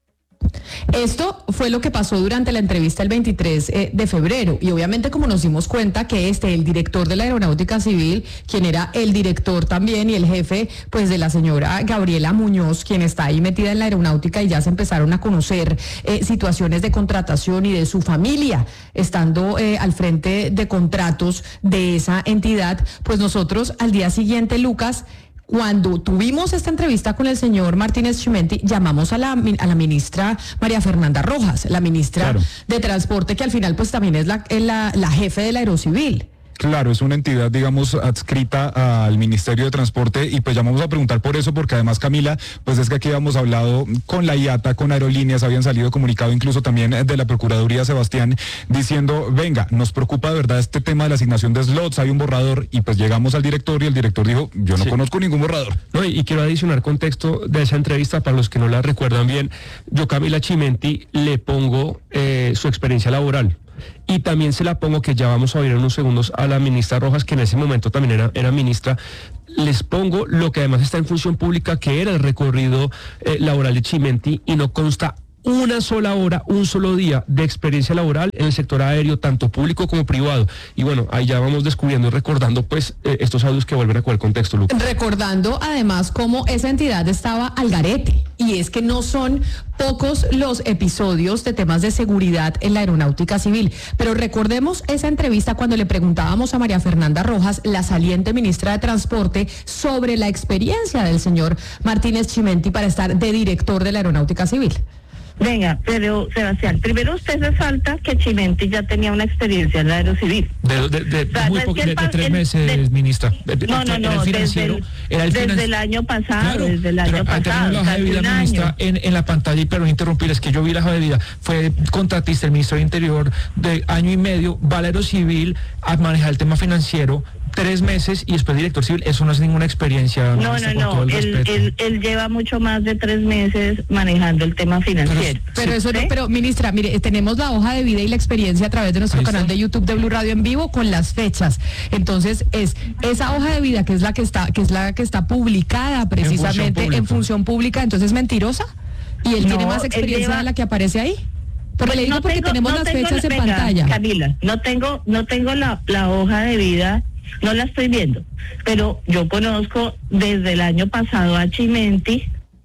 Esto fue lo que pasó durante la entrevista el veintitrés eh, de febrero y obviamente como nos dimos cuenta que este, el director de la Aeronáutica Civil, quien era el director también y el jefe pues de la señora Gabriela Muñoz, quien está ahí metida en la aeronáutica y ya se empezaron a conocer eh, situaciones de contratación y de su familia estando eh, al frente de contratos de esa entidad, pues nosotros al día siguiente, Lucas, cuando tuvimos esta entrevista con el señor Martínez Chimenti, llamamos a la, a la ministra María Fernanda Rojas, la ministra claro. de Transporte, que al final pues también es la, la, la jefe de la Aerocivil. Claro, es una entidad, digamos, adscrita al Ministerio de Transporte y pues llamamos a preguntar por eso, porque además, Camila, pues es que aquí habíamos hablado con la I A T A, con Aerolíneas, habían salido comunicado incluso también de la Procuraduría, Sebastián, diciendo, venga, nos preocupa de verdad este tema de la asignación de slots, hay un borrador, y pues llegamos al director y el director dijo, yo no sí. conozco ningún borrador. No, y, y quiero adicionar contexto de esa entrevista, para los que no la recuerdan bien, yo Camila Chimenti le pongo eh, su experiencia laboral. Y también se la pongo, que ya vamos a oír en unos segundos, a la ministra Rojas, que en ese momento también era, era ministra. Les pongo lo que además está en función pública, que era el recorrido eh, laboral de Chimenti, y no consta una sola hora, un solo día de experiencia laboral en el sector aéreo, tanto público como privado. Y bueno, ahí ya vamos descubriendo y recordando pues eh, estos audios que vuelven a cuál contexto, Lucas. Recordando además cómo esa entidad estaba al garete, y es que no son pocos los episodios de temas de seguridad en la Aeronáutica Civil. Pero recordemos esa entrevista cuando le preguntábamos a María Fernanda Rojas, la saliente ministra de Transporte, sobre la experiencia del señor Martínez Chimenti para estar de director de la Aeronáutica Civil. Venga, pero Sebastián, primero usted se salta que Chimenti ya tenía una experiencia en la Aerocivil. De, de, de, o sea, muy no es de, de tres el, meses, de, ministra. De, de, no, no, no, el desde, el, era el desde el año pasado, claro, desde el año pasado. La hoja de vida, ministra, en, en la pantalla, y pero interrumpir, es que yo vi la hoja de vida, fue contratista el ministro del Interior de año y medio, va a la Aerocivil a manejar el tema financiero, tres meses y después director civil. Eso no es ninguna experiencia. No, no, no, él, él, él lleva mucho más de tres meses manejando el tema financiero. Pero, pero eso no, pero ministra, mire, tenemos la hoja de vida y la experiencia a través de nuestro canal de YouTube de Blue Radio en vivo con las fechas. Entonces, es esa hoja de vida que es la que está, que es la que está publicada precisamente en función, en función pública, entonces es mentirosa, y él no, tiene más experiencia lleva... de la que aparece ahí. Pero le digo no porque tengo, tenemos no las tengo, fechas en venga, pantalla. Camila, no tengo, no tengo la, la hoja de vida. No la estoy viendo, pero yo conozco desde el año pasado a Chimenti.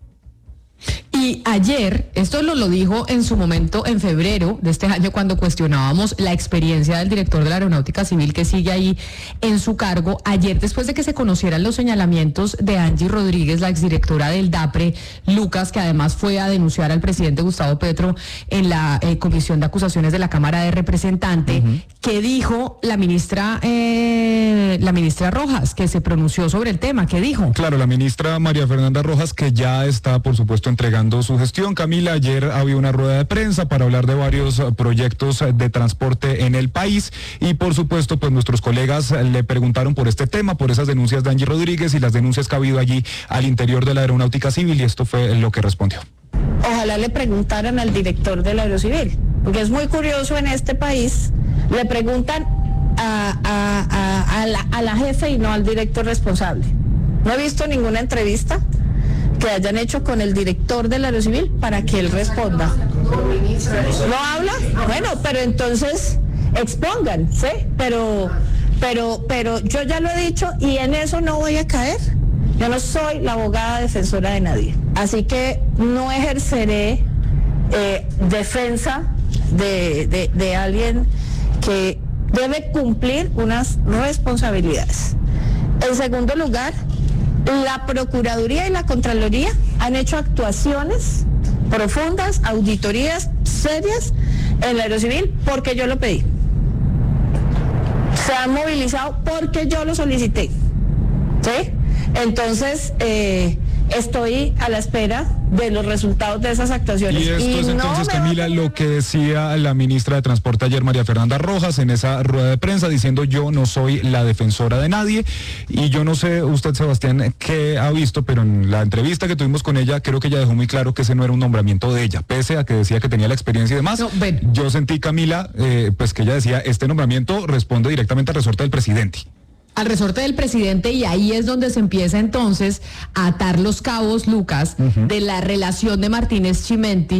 Y ayer, esto lo, lo dijo en su momento en febrero de este año, cuando cuestionábamos la experiencia del director de la Aeronáutica Civil, que sigue ahí en su cargo. Ayer, después de que se conocieran los señalamientos de Angie Rodríguez, la exdirectora del DAPRE, Lucas, que además fue a denunciar al presidente Gustavo Petro en la eh, Comisión de Acusaciones de la Cámara de Representantes, uh-huh. ¿qué dijo la ministra, eh, la ministra Rojas, que se pronunció sobre el tema? ¿Qué dijo? Claro, la ministra María Fernanda Rojas, que ya está, por supuesto, entregando su gestión. Camila, ayer había una rueda de prensa para hablar de varios proyectos de transporte en el país y por supuesto pues nuestros colegas le preguntaron por este tema, por esas denuncias de Angie Rodríguez y las denuncias que ha habido allí al interior de la Aeronáutica Civil, y esto fue lo que respondió. Ojalá le preguntaran al director de la Aerocivil, porque es muy curioso en este país, le preguntan a, a, a, a, la, a la jefe y no al director responsable. No he visto ninguna entrevista que hayan hecho con el director de la Aerocivil para que él responda. ¿No habla? Bueno, pero entonces expongan, ¿sí? Pero, pero, pero yo ya lo he dicho y en eso no voy a caer. Yo no soy la abogada defensora de nadie. Así que no ejerceré eh, defensa de, de, de alguien que debe cumplir unas responsabilidades. En segundo lugar, la Procuraduría y la Contraloría han hecho actuaciones profundas, auditorías serias en la Aerocivil porque yo lo pedí. Se han movilizado porque yo lo solicité. ¿Sí? Entonces, eh, estoy a la espera de los resultados de esas actuaciones. Y esto y es entonces, no Camila, lo que decía la ministra de Transporte ayer, María Fernanda Rojas, en esa rueda de prensa, diciendo yo no soy la defensora de nadie. Y yo no sé usted, Sebastián, qué ha visto, pero en la entrevista que tuvimos con ella, creo que ella dejó muy claro que ese no era un nombramiento de ella, pese a que decía que tenía la experiencia y demás. No, yo sentí, Camila, eh, pues que ella decía, este nombramiento responde directamente al resorte del presidente. Al resorte del presidente, y ahí es donde se empieza entonces a atar los cabos, Lucas, uh-huh. de la relación de Martínez Chimenti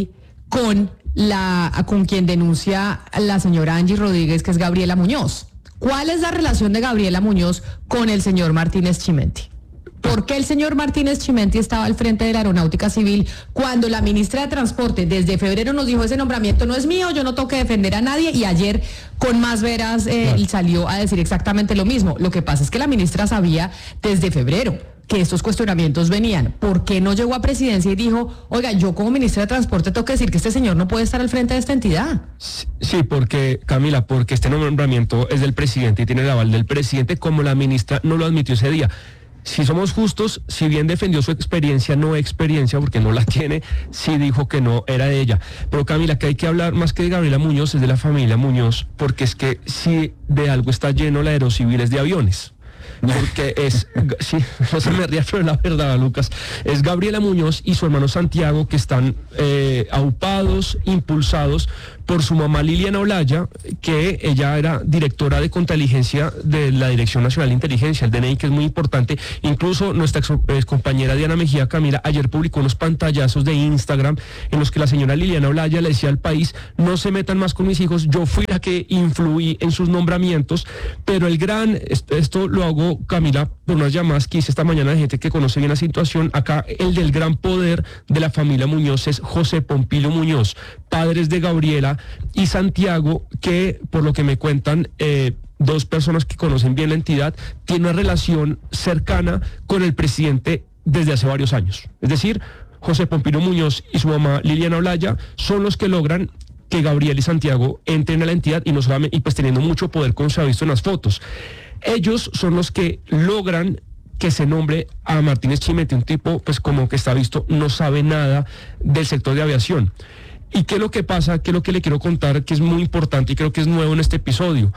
con la con quien denuncia la señora Angie Rodríguez, que es Gabriela Muñoz. ¿Cuál es la relación de Gabriela Muñoz con el señor Martínez Chimenti? ¿Por qué el señor Martínez Chimenti estaba al frente de la Aeronáutica Civil cuando la ministra de Transporte desde febrero nos dijo ese nombramiento no es mío, yo no tengo que defender a nadie, y ayer con más veras eh, claro. salió a decir exactamente lo mismo? Lo que pasa es que la ministra sabía desde febrero que estos cuestionamientos venían. ¿Por qué no llegó a presidencia y dijo, oiga, yo como ministra de Transporte tengo que decir que este señor no puede estar al frente de esta entidad? Sí, porque, Camila, porque este nombramiento es del presidente y tiene el aval del presidente, como la ministra no lo admitió ese día. Si somos justos, si bien defendió su experiencia, no experiencia, porque no la tiene, sí dijo que no era de ella. Pero Camila, que hay que hablar más que de Gabriela Muñoz, es de la familia Muñoz, porque es que si de algo está lleno la Aerocivil es de aviones. Porque es, sí, no se me ría, pero la verdad, Lucas, es Gabriela Muñoz y su hermano Santiago que están eh, aupados, impulsados por su mamá Liliana Olaya, que ella era directora de contrainteligencia de la Dirección Nacional de Inteligencia, el D N I, que es muy importante. Incluso nuestra ex, ex compañera Diana Mejía, Camila, ayer publicó unos pantallazos de Instagram en los que la señora Liliana Olaya le decía al país, no se metan más con mis hijos, yo fui la que influí en sus nombramientos, pero el gran, esto, esto lo hago, Camila, por unas llamadas que hice esta mañana de gente que conoce bien la situación. Acá el del gran poder de la familia Muñoz es José Pompilio Muñoz, padres de Gabriela y Santiago, que por lo que me cuentan, eh, dos personas que conocen bien la entidad, tienen una relación cercana con el presidente desde hace varios años. Es decir, José Pompilio Muñoz y su mamá Liliana Olaya son los que logran que Gabriela y Santiago entren a la entidad, y no solamente, y pues teniendo mucho poder, como se ha visto en las fotos. Ellos son los que logran que se nombre a Martínez Chimenti, un tipo, pues como que está visto, no sabe nada del sector de aviación. ¿Y qué es lo que pasa? ¿Qué es lo que le quiero contar? Que es muy importante y creo que es nuevo en este episodio.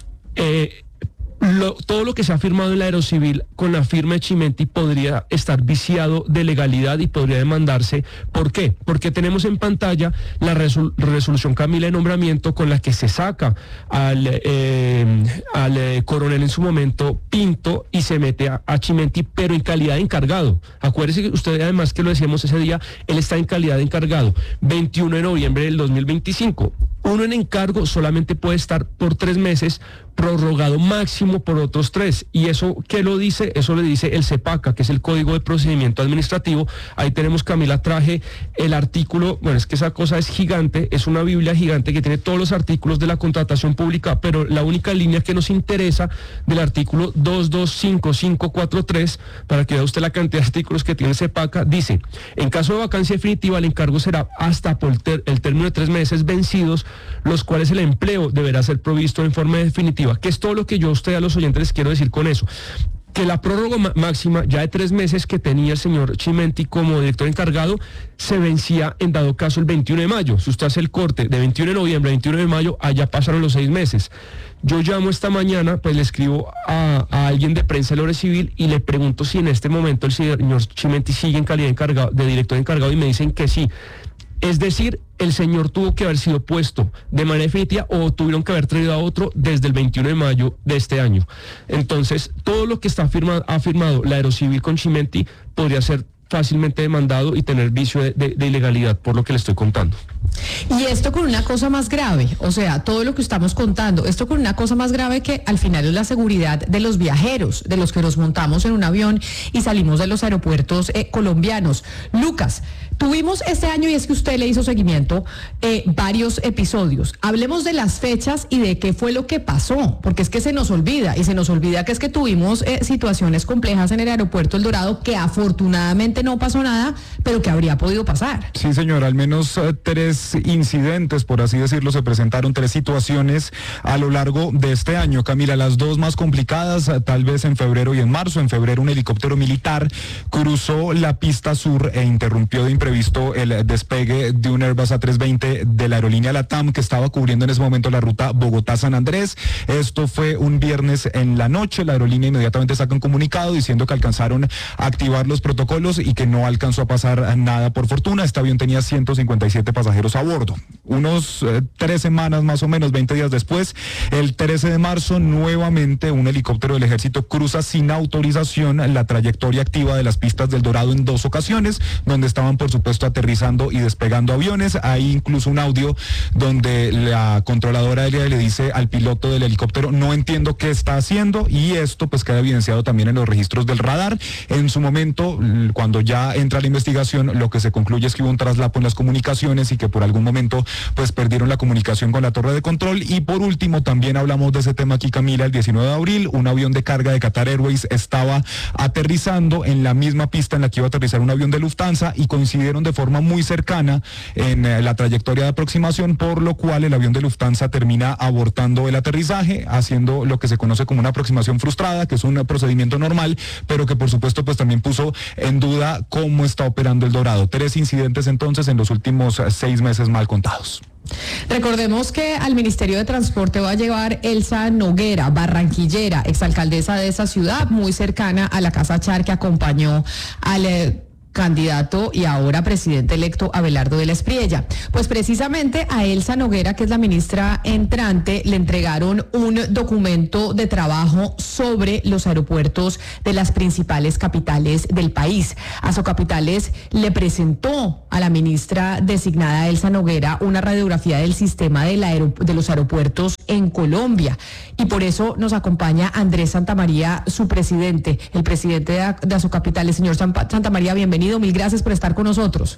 Eh, Lo, todo lo que se ha firmado en la Aerocivil con la firma de Chimenti podría estar viciado de legalidad y podría demandarse. ¿Por qué? Porque tenemos en pantalla la resol, resolución, Camila, de nombramiento con la que se saca al, eh, al eh, coronel en su momento Pinto y se mete a, a Chimenti, pero en calidad de encargado. Acuérdese que usted, además, que lo decíamos ese día, él está en calidad de encargado. veintiuno de noviembre del dos mil veinticinco. Uno en encargo solamente puede estar por tres meses, prorrogado máximo por otros tres. ¿Y eso qué lo dice? Eso le dice el CEPACA, que es el Código de Procedimiento Administrativo. Ahí tenemos, Camila, traje el artículo, bueno, es que esa cosa es gigante, es una biblia gigante que tiene todos los artículos de la contratación pública, pero la única línea que nos interesa del artículo dos dos cinco cinco cuatro tres, para que vea usted la cantidad de artículos que tiene el CEPACA, dice, en caso de vacancia definitiva, el encargo será hasta por el, ter el término de tres meses vencidos, los cuales el empleo deberá ser provisto en forma definitiva. Que es todo lo que yo a usted, a los oyentes, les quiero decir con eso. Que la prórroga máxima ya de tres meses que tenía el señor Chimenti como director encargado se vencía en dado caso el veintiuno de mayo. Si usted hace el corte de veintiuno de noviembre a veintiuno de mayo, allá pasaron los seis meses. Yo llamo esta mañana, pues le escribo a, a alguien de prensa de la Aerocivil y le pregunto si en este momento el señor Chimenti sigue en calidad de, encargado, de director encargado, y me dicen que sí. Es decir, el señor tuvo que haber sido puesto de manera definitiva o tuvieron que haber traído a otro desde el veintiuno de mayo de este año. Entonces, todo lo que está firmado, ha firmado la Aerocivil con Chimenti podría ser fácilmente demandado y tener vicio de, de, de ilegalidad, por lo que le estoy contando. Y esto con una cosa más grave, o sea, todo lo que estamos contando, esto con una cosa más grave que al final es la seguridad de los viajeros, de los que nos montamos en un avión y salimos de los aeropuertos eh, colombianos. Lucas, tuvimos este año, y es que usted le hizo seguimiento, eh, varios episodios. Hablemos de las fechas y de qué fue lo que pasó, porque es que se nos olvida, y se nos olvida que es que tuvimos eh, situaciones complejas en el aeropuerto El Dorado, que afortunadamente no pasó nada, pero que habría podido pasar. Sí, señor, al menos uh, tres incidentes, por así decirlo, se presentaron, tres situaciones a lo largo de este año. Camila, las dos más complicadas, uh, tal vez en febrero y en marzo. En febrero, un helicóptero militar cruzó la pista sur e interrumpió de imprevisto el despegue de un Airbus A trescientos veinte de la aerolínea LATAM, que estaba cubriendo en ese momento la ruta Bogotá-San Andrés. Esto fue un viernes en la noche. La aerolínea inmediatamente saca un comunicado diciendo que alcanzaron a activar los protocolos y que no alcanzó a pasar nada por fortuna. Este avión tenía ciento cincuenta y siete pasajeros a bordo. Unos eh, tres semanas más o menos, veinte días después, el trece de marzo, nuevamente un helicóptero del ejército cruza sin autorización la trayectoria activa de las pistas del Dorado en dos ocasiones, donde estaban por supuesto aterrizando y despegando aviones. Hay incluso un audio donde la controladora aérea le dice al piloto del helicóptero: no entiendo qué está haciendo, y esto pues queda evidenciado también en los registros del radar. En su momento, cuando ya entra la investigación, lo que se concluye es que hubo un traslapo en las comunicaciones y que por algún momento pues perdieron la comunicación con la torre de control. Y por último, también hablamos de ese tema aquí, Camila, el diecinueve de abril, un avión de carga de Qatar Airways estaba aterrizando en la misma pista en la que iba a aterrizar un avión de Lufthansa y coincidieron de forma muy cercana en eh, la trayectoria de aproximación, por lo cual el avión de Lufthansa termina abortando el aterrizaje, haciendo lo que se conoce como una aproximación frustrada, que es un procedimiento normal, pero que por supuesto pues también puso en duda cómo está operando el Dorado. Tres incidentes entonces en los últimos seis meses mal contados. Recordemos que al Ministerio de Transporte va a llevar Elsa Noguera, barranquillera, exalcaldesa de esa ciudad, muy cercana a la Casa Char, que acompañó al eh, candidato y ahora presidente electo Abelardo de la Espriella. Pues precisamente a Elsa Noguera, que es la ministra entrante, le entregaron un documento de trabajo sobre los aeropuertos de las principales capitales del país. Asocapitales le presentó a la ministra designada Elsa Noguera una radiografía del sistema de, la aer- de los aeropuertos en Colombia, y por eso nos acompaña Andrés Santamaría, su presidente, el presidente de, de Asocapitales. Señor Santamaría, bienvenido. Mil gracias por estar con nosotros.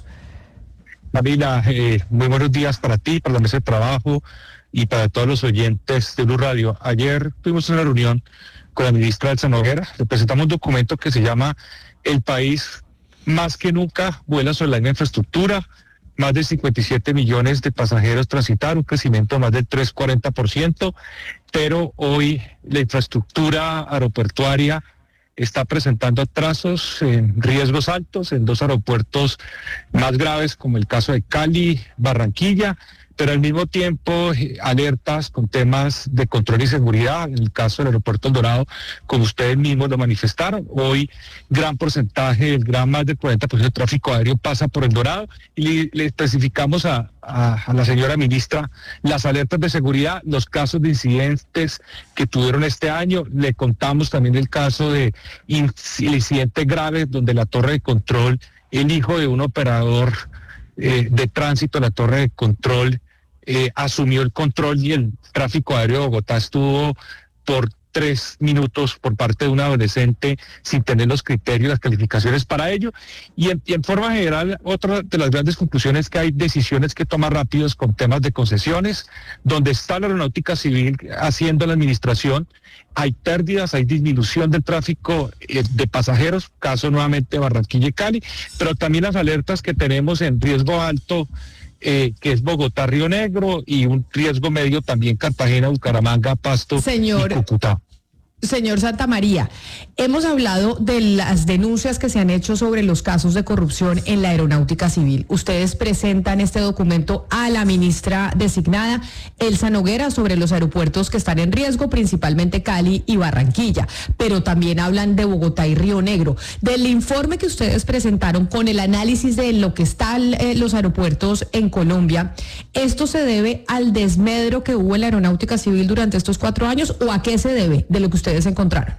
Marina, eh, muy buenos días para ti, para la mesa de trabajo y para todos los oyentes de Blue Radio. Ayer tuvimos una reunión con la ministra Elsa Noguera. Le presentamos un documento que se llama El país más que nunca vuela sobre la misma infraestructura. Más de cincuenta y siete millones de pasajeros transitaron, un crecimiento de más del tres coma cuarenta por ciento, pero hoy la infraestructura aeroportuaria está presentando atrasos en riesgos altos en dos aeropuertos más graves, como el caso de Cali, Barranquilla, pero al mismo tiempo eh, alertas con temas de control y seguridad. En el caso del aeropuerto El Dorado, como ustedes mismos lo manifestaron, hoy gran porcentaje, el gran más del cuarenta por ciento del tráfico aéreo pasa por El Dorado, y le, le especificamos a, a, a la señora ministra las alertas de seguridad, los casos de incidentes que tuvieron este año. Le contamos también el caso de incidentes graves donde la torre de control, el hijo de un operador eh, de tránsito, la torre de control, Eh, asumió el control, y el tráfico aéreo de Bogotá estuvo por tres minutos por parte de un adolescente sin tener los criterios, las calificaciones para ello. Y en, y en forma general, otra de las grandes conclusiones es que hay decisiones que tomar rápidos con temas de concesiones, donde está la aeronáutica civil haciendo la administración. Hay pérdidas, hay disminución del tráfico eh, de pasajeros, caso nuevamente Barranquilla y Cali, pero también las alertas que tenemos en riesgo alto, Eh, que es Bogotá, Río Negro, y un riesgo medio también Cartagena, Bucaramanga, Pasto Señor, y Cúcuta. Señor Santamaría, hemos hablado de las denuncias que se han hecho sobre los casos de corrupción en la aeronáutica civil. Ustedes presentan este documento a la ministra designada Elsa Noguera sobre los aeropuertos que están en riesgo, principalmente Cali y Barranquilla, pero también hablan de Bogotá y Río Negro. Del informe que ustedes presentaron con el análisis de lo que están eh, los aeropuertos en Colombia, ¿esto se debe al desmedro que hubo en la aeronáutica civil durante estos cuatro años o a qué se debe de lo que ustedes encontraron?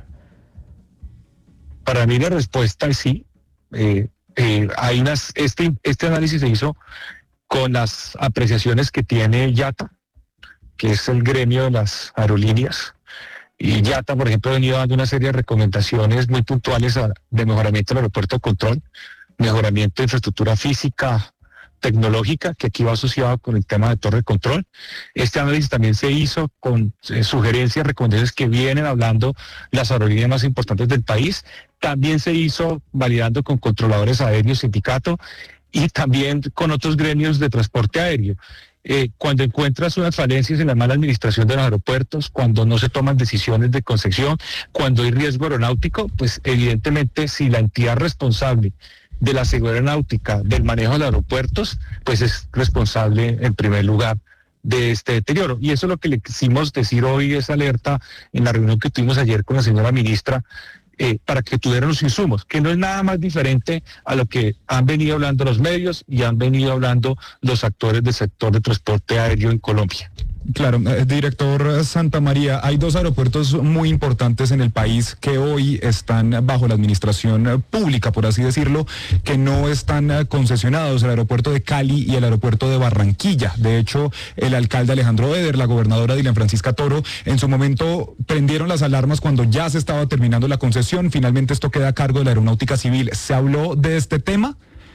Para mí la respuesta es sí. Eh, eh, hay unas, este, este análisis se hizo con las apreciaciones que tiene IATA, que es el gremio de las aerolíneas. Y IATA, por ejemplo, ha venido dando una serie de recomendaciones muy puntuales a, de mejoramiento del aeropuerto de control, mejoramiento de infraestructura física, tecnológica, que aquí va asociado con el tema de torre de control. Este análisis también se hizo con eh, sugerencias, recomendaciones que vienen hablando las aerolíneas más importantes del país. También se hizo validando con controladores aéreos, sindicato, y también con otros gremios de transporte aéreo. Eh, cuando encuentras unas falencias en la mala administración de los aeropuertos, cuando no se toman decisiones de concesión, cuando hay riesgo aeronáutico, pues evidentemente si la entidad responsable de la seguridad aeronáutica, del manejo de los aeropuertos, pues es responsable en primer lugar de este deterioro. Y eso es lo que le quisimos decir hoy, esa alerta en la reunión que tuvimos ayer con la señora ministra, eh, para que tuvieran los insumos, que no es nada más diferente a lo que han venido hablando los medios y han venido hablando los actores del sector de transporte aéreo en Colombia. Claro, eh, director Santamaría, hay dos aeropuertos muy importantes en el país que hoy están bajo la administración eh, pública, por así decirlo, que no están eh, concesionados, el aeropuerto de Cali y el aeropuerto de Barranquilla. De hecho, el alcalde Alejandro Eder, la gobernadora Dilian Francisca Toro, en su momento prendieron las alarmas cuando ya se estaba terminando la concesión. Finalmente esto queda a cargo de la Aeronáutica Civil. ¿Se habló de este tema?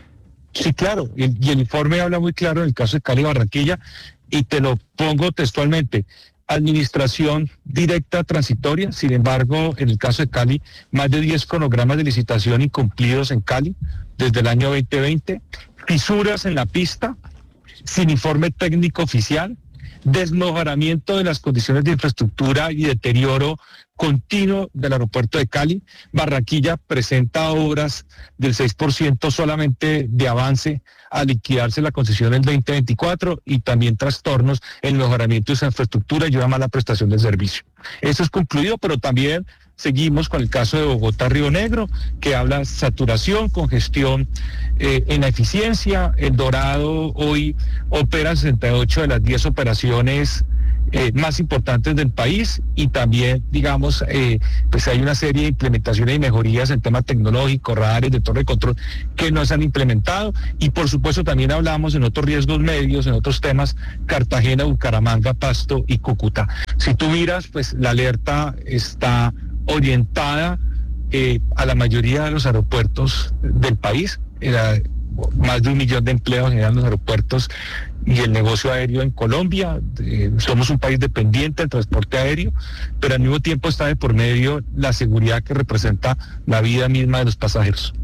Sí, claro, y, y el informe habla muy claro en el caso de Cali y Barranquilla, y te lo pongo textualmente: administración directa transitoria. Sin embargo, en el caso de Cali, más de diez cronogramas de licitación incumplidos en Cali desde el año veinte veinte, fisuras en la pista, sin informe técnico oficial, desmejoramiento de las condiciones de infraestructura y deterioro continuo del aeropuerto de Cali. Barranquilla presenta obras del seis por ciento solamente de avance a liquidarse la concesión en veinte veinticuatro, y también trastornos en el mejoramiento de esa infraestructura y una mala prestación del servicio. Eso es concluido, pero también seguimos con el caso de Bogotá-Río Negro, que habla saturación, congestión eh, en la eficiencia. El Dorado hoy opera sesenta y ocho de las diez operaciones Eh, más importantes del país, y también, digamos, eh, pues hay una serie de implementaciones y mejorías en tema tecnológico, radares de torre de control que no se han implementado, y por supuesto también hablamos en otros riesgos medios, en otros temas: Cartagena, Bucaramanga, Pasto y Cúcuta. Si tú miras, pues la alerta está orientada eh, a la mayoría de los aeropuertos del país. Era, más de un millón de empleos generan los aeropuertos y el negocio aéreo en Colombia. Eh, somos un país dependiente del transporte aéreo, pero al mismo tiempo está de por medio la seguridad que representa la vida misma de los pasajeros.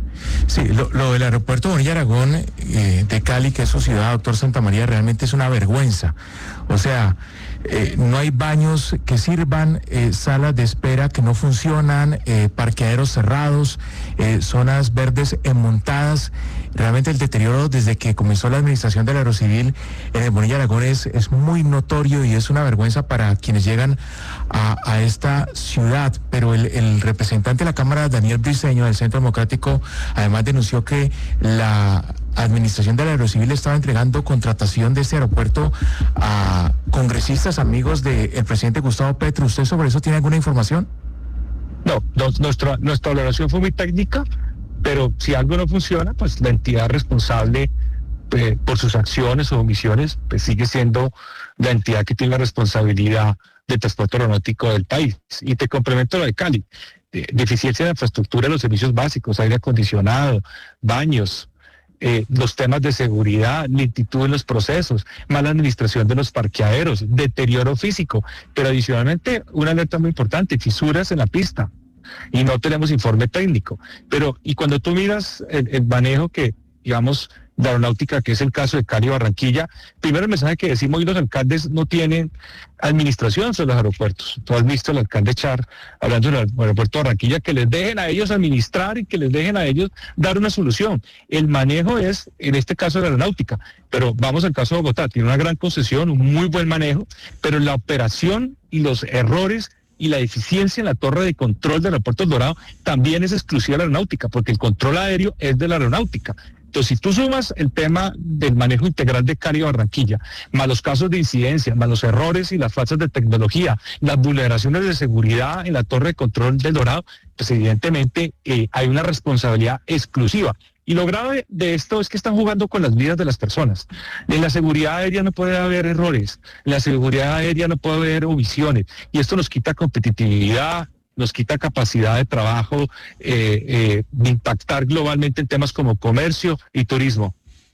Sí, lo, lo del aeropuerto Bonilla Aragón eh, de Cali, que es su ciudad, doctor Santamaría, realmente es una vergüenza. O sea, eh, no hay baños que sirvan, eh, salas de espera que no funcionan, eh, parqueaderos cerrados, eh, zonas verdes montadas. Realmente el deterioro desde que comenzó la administración del Aerocivil en el Bonilla Aragón es, es muy notorio, y es una vergüenza para quienes llegan a, a esta ciudad. Pero el, el representante de la Cámara, Daniel Briceño, del Centro Democrático, además denunció que la administración del Aerocivil estaba entregando contratación de este aeropuerto a congresistas amigos del presidente Gustavo Petro. ¿Usted sobre eso tiene alguna información? No, no nuestra, nuestra valoración fue muy técnica, pero si algo no funciona, pues la entidad responsable eh, por sus acciones o omisiones, pues sigue siendo la entidad que tiene la responsabilidad del transporte aeronáutico del país. Y te complemento lo de Cali: eh, deficiencia de infraestructura de los servicios básicos, aire acondicionado, baños, eh, los temas de seguridad, lentitud en los procesos, mala administración de los parqueaderos, deterioro físico, pero adicionalmente una alerta muy importante: fisuras en la pista. Y no tenemos informe técnico. Pero, y cuando tú miras el, el manejo que, digamos, de aeronáutica, que es el caso de Cali y Barranquilla, primero el mensaje que decimos: hoy los alcaldes no tienen administración sobre los aeropuertos. Tú has visto al alcalde Char hablando del aeropuerto de Barranquilla, que les dejen a ellos administrar y que les dejen a ellos dar una solución. El manejo es, en este caso, de la aeronáutica. Pero vamos al caso de Bogotá: tiene una gran concesión, un muy buen manejo, pero la operación y los errores y la eficiencia en la torre de control del aeropuerto El Dorado también es exclusiva de la aeronáutica, porque el control aéreo es de la aeronáutica. Entonces, si tú sumas el tema del manejo integral de Cali y Barranquilla, más los casos de incidencia, más los errores y las faltas de tecnología, las vulneraciones de seguridad en la torre de control del Dorado, pues evidentemente eh, hay una responsabilidad exclusiva. Y lo grave de esto es que están jugando con las vidas de las personas. En la seguridad aérea no puede haber errores, en la seguridad aérea no puede haber omisiones, y esto nos quita competitividad, nos quita capacidad de trabajo, eh, eh, de impactar globalmente en temas como comercio y turismo.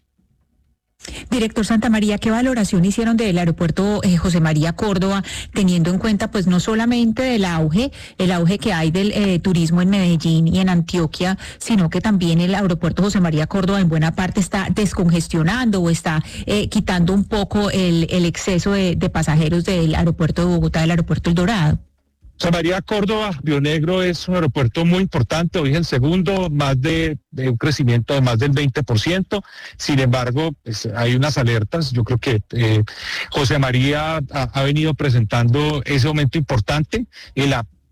Director Santamaría, ¿qué valoración hicieron del aeropuerto eh, José María Córdoba, teniendo en cuenta pues no solamente del auge, el auge que hay del eh, turismo en Medellín y en Antioquia, sino que también el aeropuerto José María Córdoba en buena parte está descongestionando o está eh, quitando un poco el, el exceso de, de pasajeros del aeropuerto de Bogotá, del aeropuerto El Dorado? José María Córdoba, Río Negro, es un aeropuerto muy importante, hoy es el segundo, más de, de un crecimiento de más del veinte por ciento. Sin embargo, pues, hay unas alertas. Yo creo que eh, José María ha, ha venido presentando ese aumento importante en la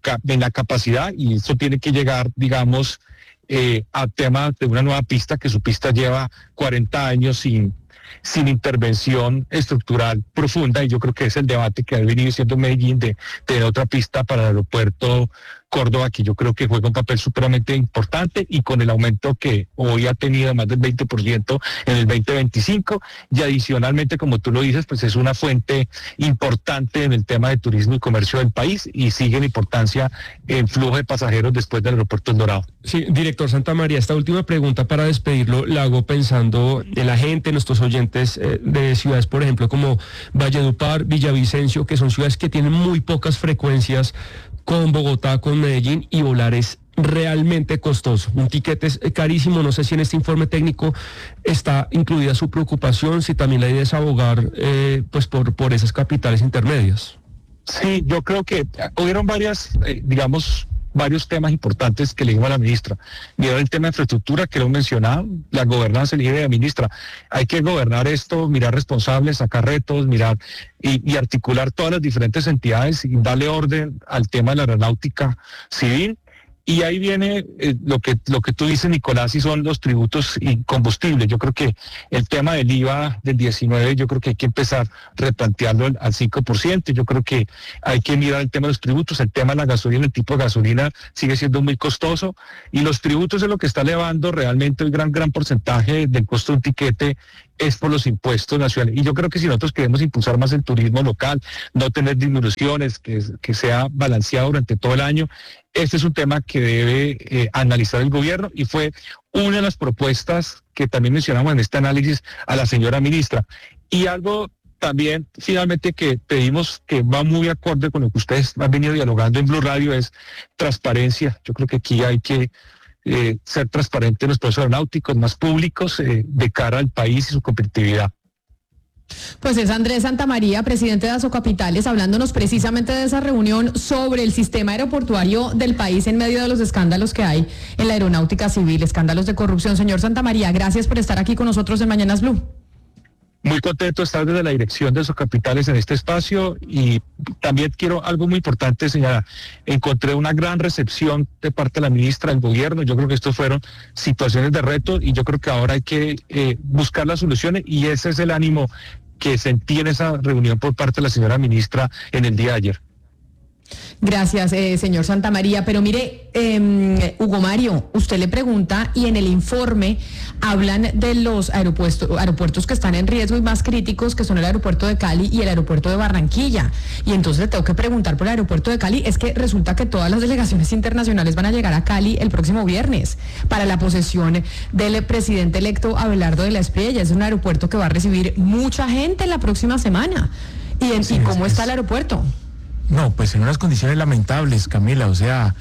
en la capacidad, y eso tiene que llegar, digamos, eh, a tema de una nueva pista, que su pista lleva cuarenta años sin, sin intervención estructural profunda, y yo creo que es el debate que ha venido siendo Medellín de tener otra pista para el aeropuerto Córdoba, que yo creo que juega un papel supremamente importante, y con el aumento que hoy ha tenido más del veinte por ciento en el veinte veinticinco, y adicionalmente, como tú lo dices, pues es una fuente importante en el tema de turismo y comercio del país, y sigue en importancia el flujo de pasajeros después del aeropuerto El Dorado. Sí, director Santamaría, esta última pregunta para despedirlo la hago pensando en la gente, en nuestros oyentes eh, de ciudades, por ejemplo, como Valledupar, Villavicencio, que son ciudades que tienen muy pocas frecuencias con Bogotá, con Medellín, y volar es realmente costoso. Un tiquete es carísimo. No sé si en este informe técnico está incluida su preocupación, si también la idea es abogar eh, pues por, por esas capitales intermedias. Sí, yo creo que hubieron varias, eh, digamos, varios temas importantes que le digo a la ministra. Mira el tema de infraestructura que lo he mencionado, la gobernanza, le dije a la ministra, hay que gobernar esto, mirar responsables, sacar retos, mirar y, y articular todas las diferentes entidades y darle orden al tema de la aeronáutica civil. Y ahí viene eh, lo que lo que tú dices, Nicolás, y son los tributos y combustibles. Yo creo que el tema del I V A del diecinueve, yo creo que hay que empezar a replantearlo al, al cinco por ciento. Yo creo que hay que mirar el tema de los tributos, el tema de la gasolina, el tipo de gasolina sigue siendo muy costoso, y los tributos es lo que está elevando realmente el gran, gran porcentaje del costo de un tiquete es por los impuestos nacionales. Y yo creo que si nosotros queremos impulsar más el turismo local, no tener disminuciones, que, que sea balanceado durante todo el año, este es un tema que debe eh, analizar el gobierno, y fue una de las propuestas que también mencionamos en este análisis a la señora ministra. Y algo también finalmente que pedimos, que va muy acorde con lo que ustedes han venido dialogando en Blue Radio, es transparencia. Yo creo que aquí hay que eh, ser transparente en los procesos aeronáuticos, más públicos, eh, de cara al país y su competitividad. Pues es Andrés Santamaría, presidente de Asocapitales, hablándonos precisamente de esa reunión sobre el sistema aeroportuario del país en medio de los escándalos que hay en la aeronáutica civil, escándalos de corrupción. Señor Santamaría, gracias por estar aquí con nosotros en Mañanas Blue. Muy contento de estar desde la dirección de Asocapitales en este espacio, y también quiero algo muy importante señalar. Encontré una gran recepción de parte de la ministra, del gobierno. Yo creo que estos fueron situaciones de reto, y yo creo que ahora hay que eh, buscar las soluciones, y ese es el ánimo que sentí en esa reunión por parte de la señora ministra en el día de ayer. Gracias, eh, señor Santamaría. Pero mire, eh, Hugo Mario, usted le pregunta, y en el informe hablan de los aeropuertos, aeropuertos que están en riesgo y más críticos, que son el aeropuerto de Cali y el aeropuerto de Barranquilla. Y entonces le tengo que preguntar por el aeropuerto de Cali. Es que resulta que todas las delegaciones internacionales van a llegar a Cali el próximo viernes para la posesión del presidente electo Abelardo de la Espriella. Es un aeropuerto que va a recibir mucha gente la próxima semana. ¿Y, en, sí, ¿y cómo es, está el aeropuerto? No, pues en unas condiciones lamentables, Camila. O sea,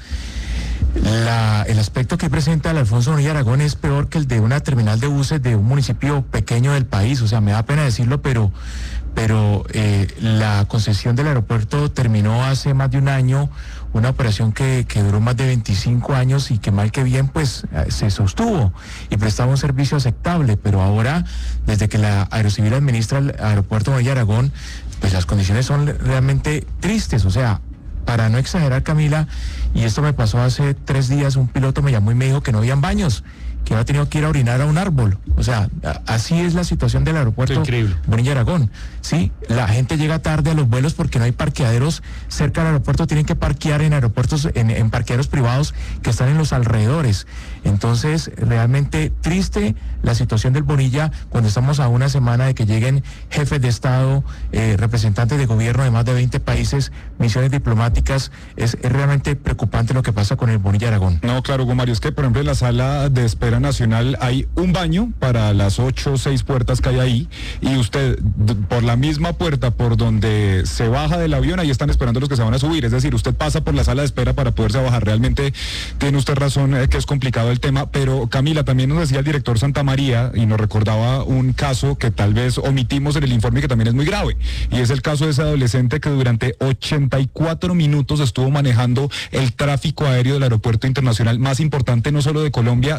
la, el aspecto que presenta el Alfonso Bonilla Aragón es peor que el de una terminal de buses de un municipio pequeño del país. O sea, me da pena decirlo, pero, pero eh, la concesión del aeropuerto terminó hace más de un año, una operación que, que duró más de veinticinco años y que mal que bien pues se sostuvo y prestaba un servicio aceptable. Pero ahora, desde que la Aerocivil administra el aeropuerto Bonilla Aragón, pues las condiciones son realmente tristes. O sea, para no exagerar, Camila, y esto me pasó hace tres días, un piloto me llamó y me dijo que no habían baños, que había tenido que ir a orinar a un árbol. O sea, a, así es la situación del aeropuerto Bonilla Aragón. Sí, la gente llega tarde a los vuelos porque no hay parqueaderos cerca del aeropuerto, tienen que parquear en aeropuertos, en, en parqueaderos privados que están en los alrededores. Entonces, realmente triste la situación del Bonilla cuando estamos a una semana de que lleguen jefes de Estado, eh, representantes de gobierno de más de veinte países, misiones diplomáticas. Es, es realmente preocupante lo que pasa con el Bonilla Aragón. No, claro, Hugo Mario, es que por ejemplo en la sala de espera nacional hay un baño para las ocho o seis puertas que hay ahí, y usted por la misma puerta por donde se baja del avión, ahí están esperando los que se van a subir. Es decir, usted pasa por la sala de espera para poderse bajar. Realmente tiene usted razón, eh, que es complicado el tema. Pero Camila, también nos decía el director Santamaría y nos recordaba un caso que tal vez omitimos en el informe, que también es muy grave, y es el caso de ese adolescente que durante ochenta y cuatro minutos estuvo manejando el tráfico aéreo del aeropuerto internacional más importante no solo de Colombia, sino de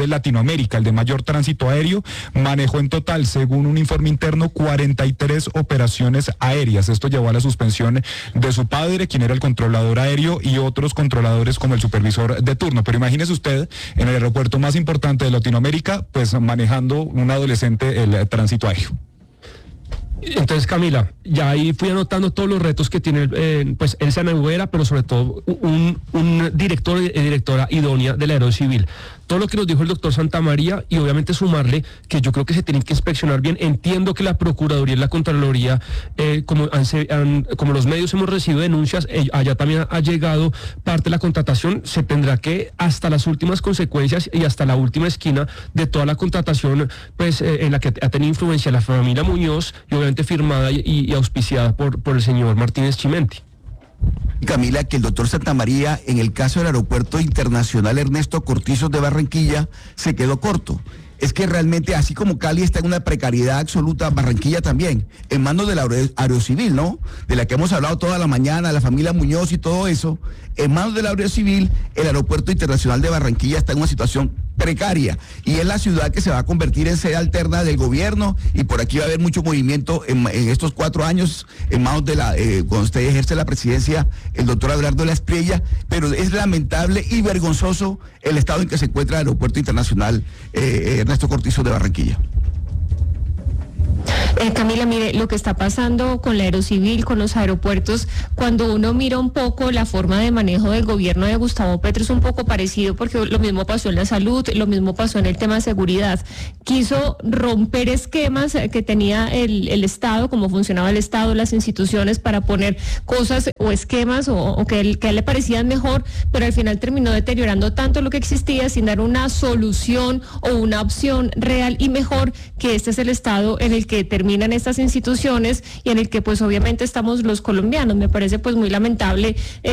de Latinoamérica, el de mayor tránsito aéreo. Manejó en total, según un informe interno, cuarenta y tres operaciones aéreas. Esto llevó a la suspensión de su padre, quien era el controlador aéreo, y otros controladores como el supervisor de turno. Pero imagínese usted, en el aeropuerto más importante de Latinoamérica, pues manejando un adolescente el tránsito aéreo. Entonces, Camila, ya ahí fui anotando todos los retos que tiene eh, pues Elsa Noguera, pero sobre todo un, un director y directora idónea del Aerocivil. Todo lo que nos dijo el doctor Santamaría, y obviamente sumarle que yo creo que se tienen que inspeccionar bien. Entiendo que la Procuraduría y la Contraloría, eh, como, han, han, como los medios hemos recibido denuncias, eh, allá también ha llegado parte de la contratación. Se tendrá que, hasta las últimas consecuencias y hasta la última esquina de toda la contratación, pues eh, en la que ha tenido influencia la familia Muñoz, y obviamente firmada y, y auspiciada por, por el señor Martínez Chimenti. Camila, que el doctor Santamaría, en el caso del Aeropuerto Internacional Ernesto Cortizos de Barranquilla, se quedó corto. Es que realmente, así como Cali está en una precariedad absoluta, Barranquilla también, en manos de la Aerocivil, ¿no? De la que hemos hablado toda la mañana, la familia Muñoz y todo eso, en manos de la Aerocivil, el Aeropuerto Internacional de Barranquilla está en una situación precaria, y es la ciudad que se va a convertir en sede alterna del gobierno, y por aquí va a haber mucho movimiento en, en estos cuatro años, en manos de la, eh, cuando usted ejerce la presidencia, el doctor Abelardo de la Espriella, pero es lamentable y vergonzoso el estado en que se encuentra el Aeropuerto Internacional eh, Ernesto Cortizos de Barranquilla. Eh, Camila, mire, lo que está pasando con la Aerocivil, con los aeropuertos, cuando uno mira un poco la forma de manejo del gobierno de Gustavo Petro, es un poco parecido, porque lo mismo pasó en la salud, lo mismo pasó en el tema de seguridad. Quiso romper esquemas que tenía el, el Estado, cómo funcionaba el Estado, las instituciones, para poner cosas o esquemas o, o que, que a él le parecían mejor, pero al final terminó deteriorando tanto lo que existía sin dar una solución o una opción real y mejor, que este es el Estado en el que terminan estas instituciones y en el que pues obviamente estamos los colombianos. Me parece pues muy lamentable. Eh,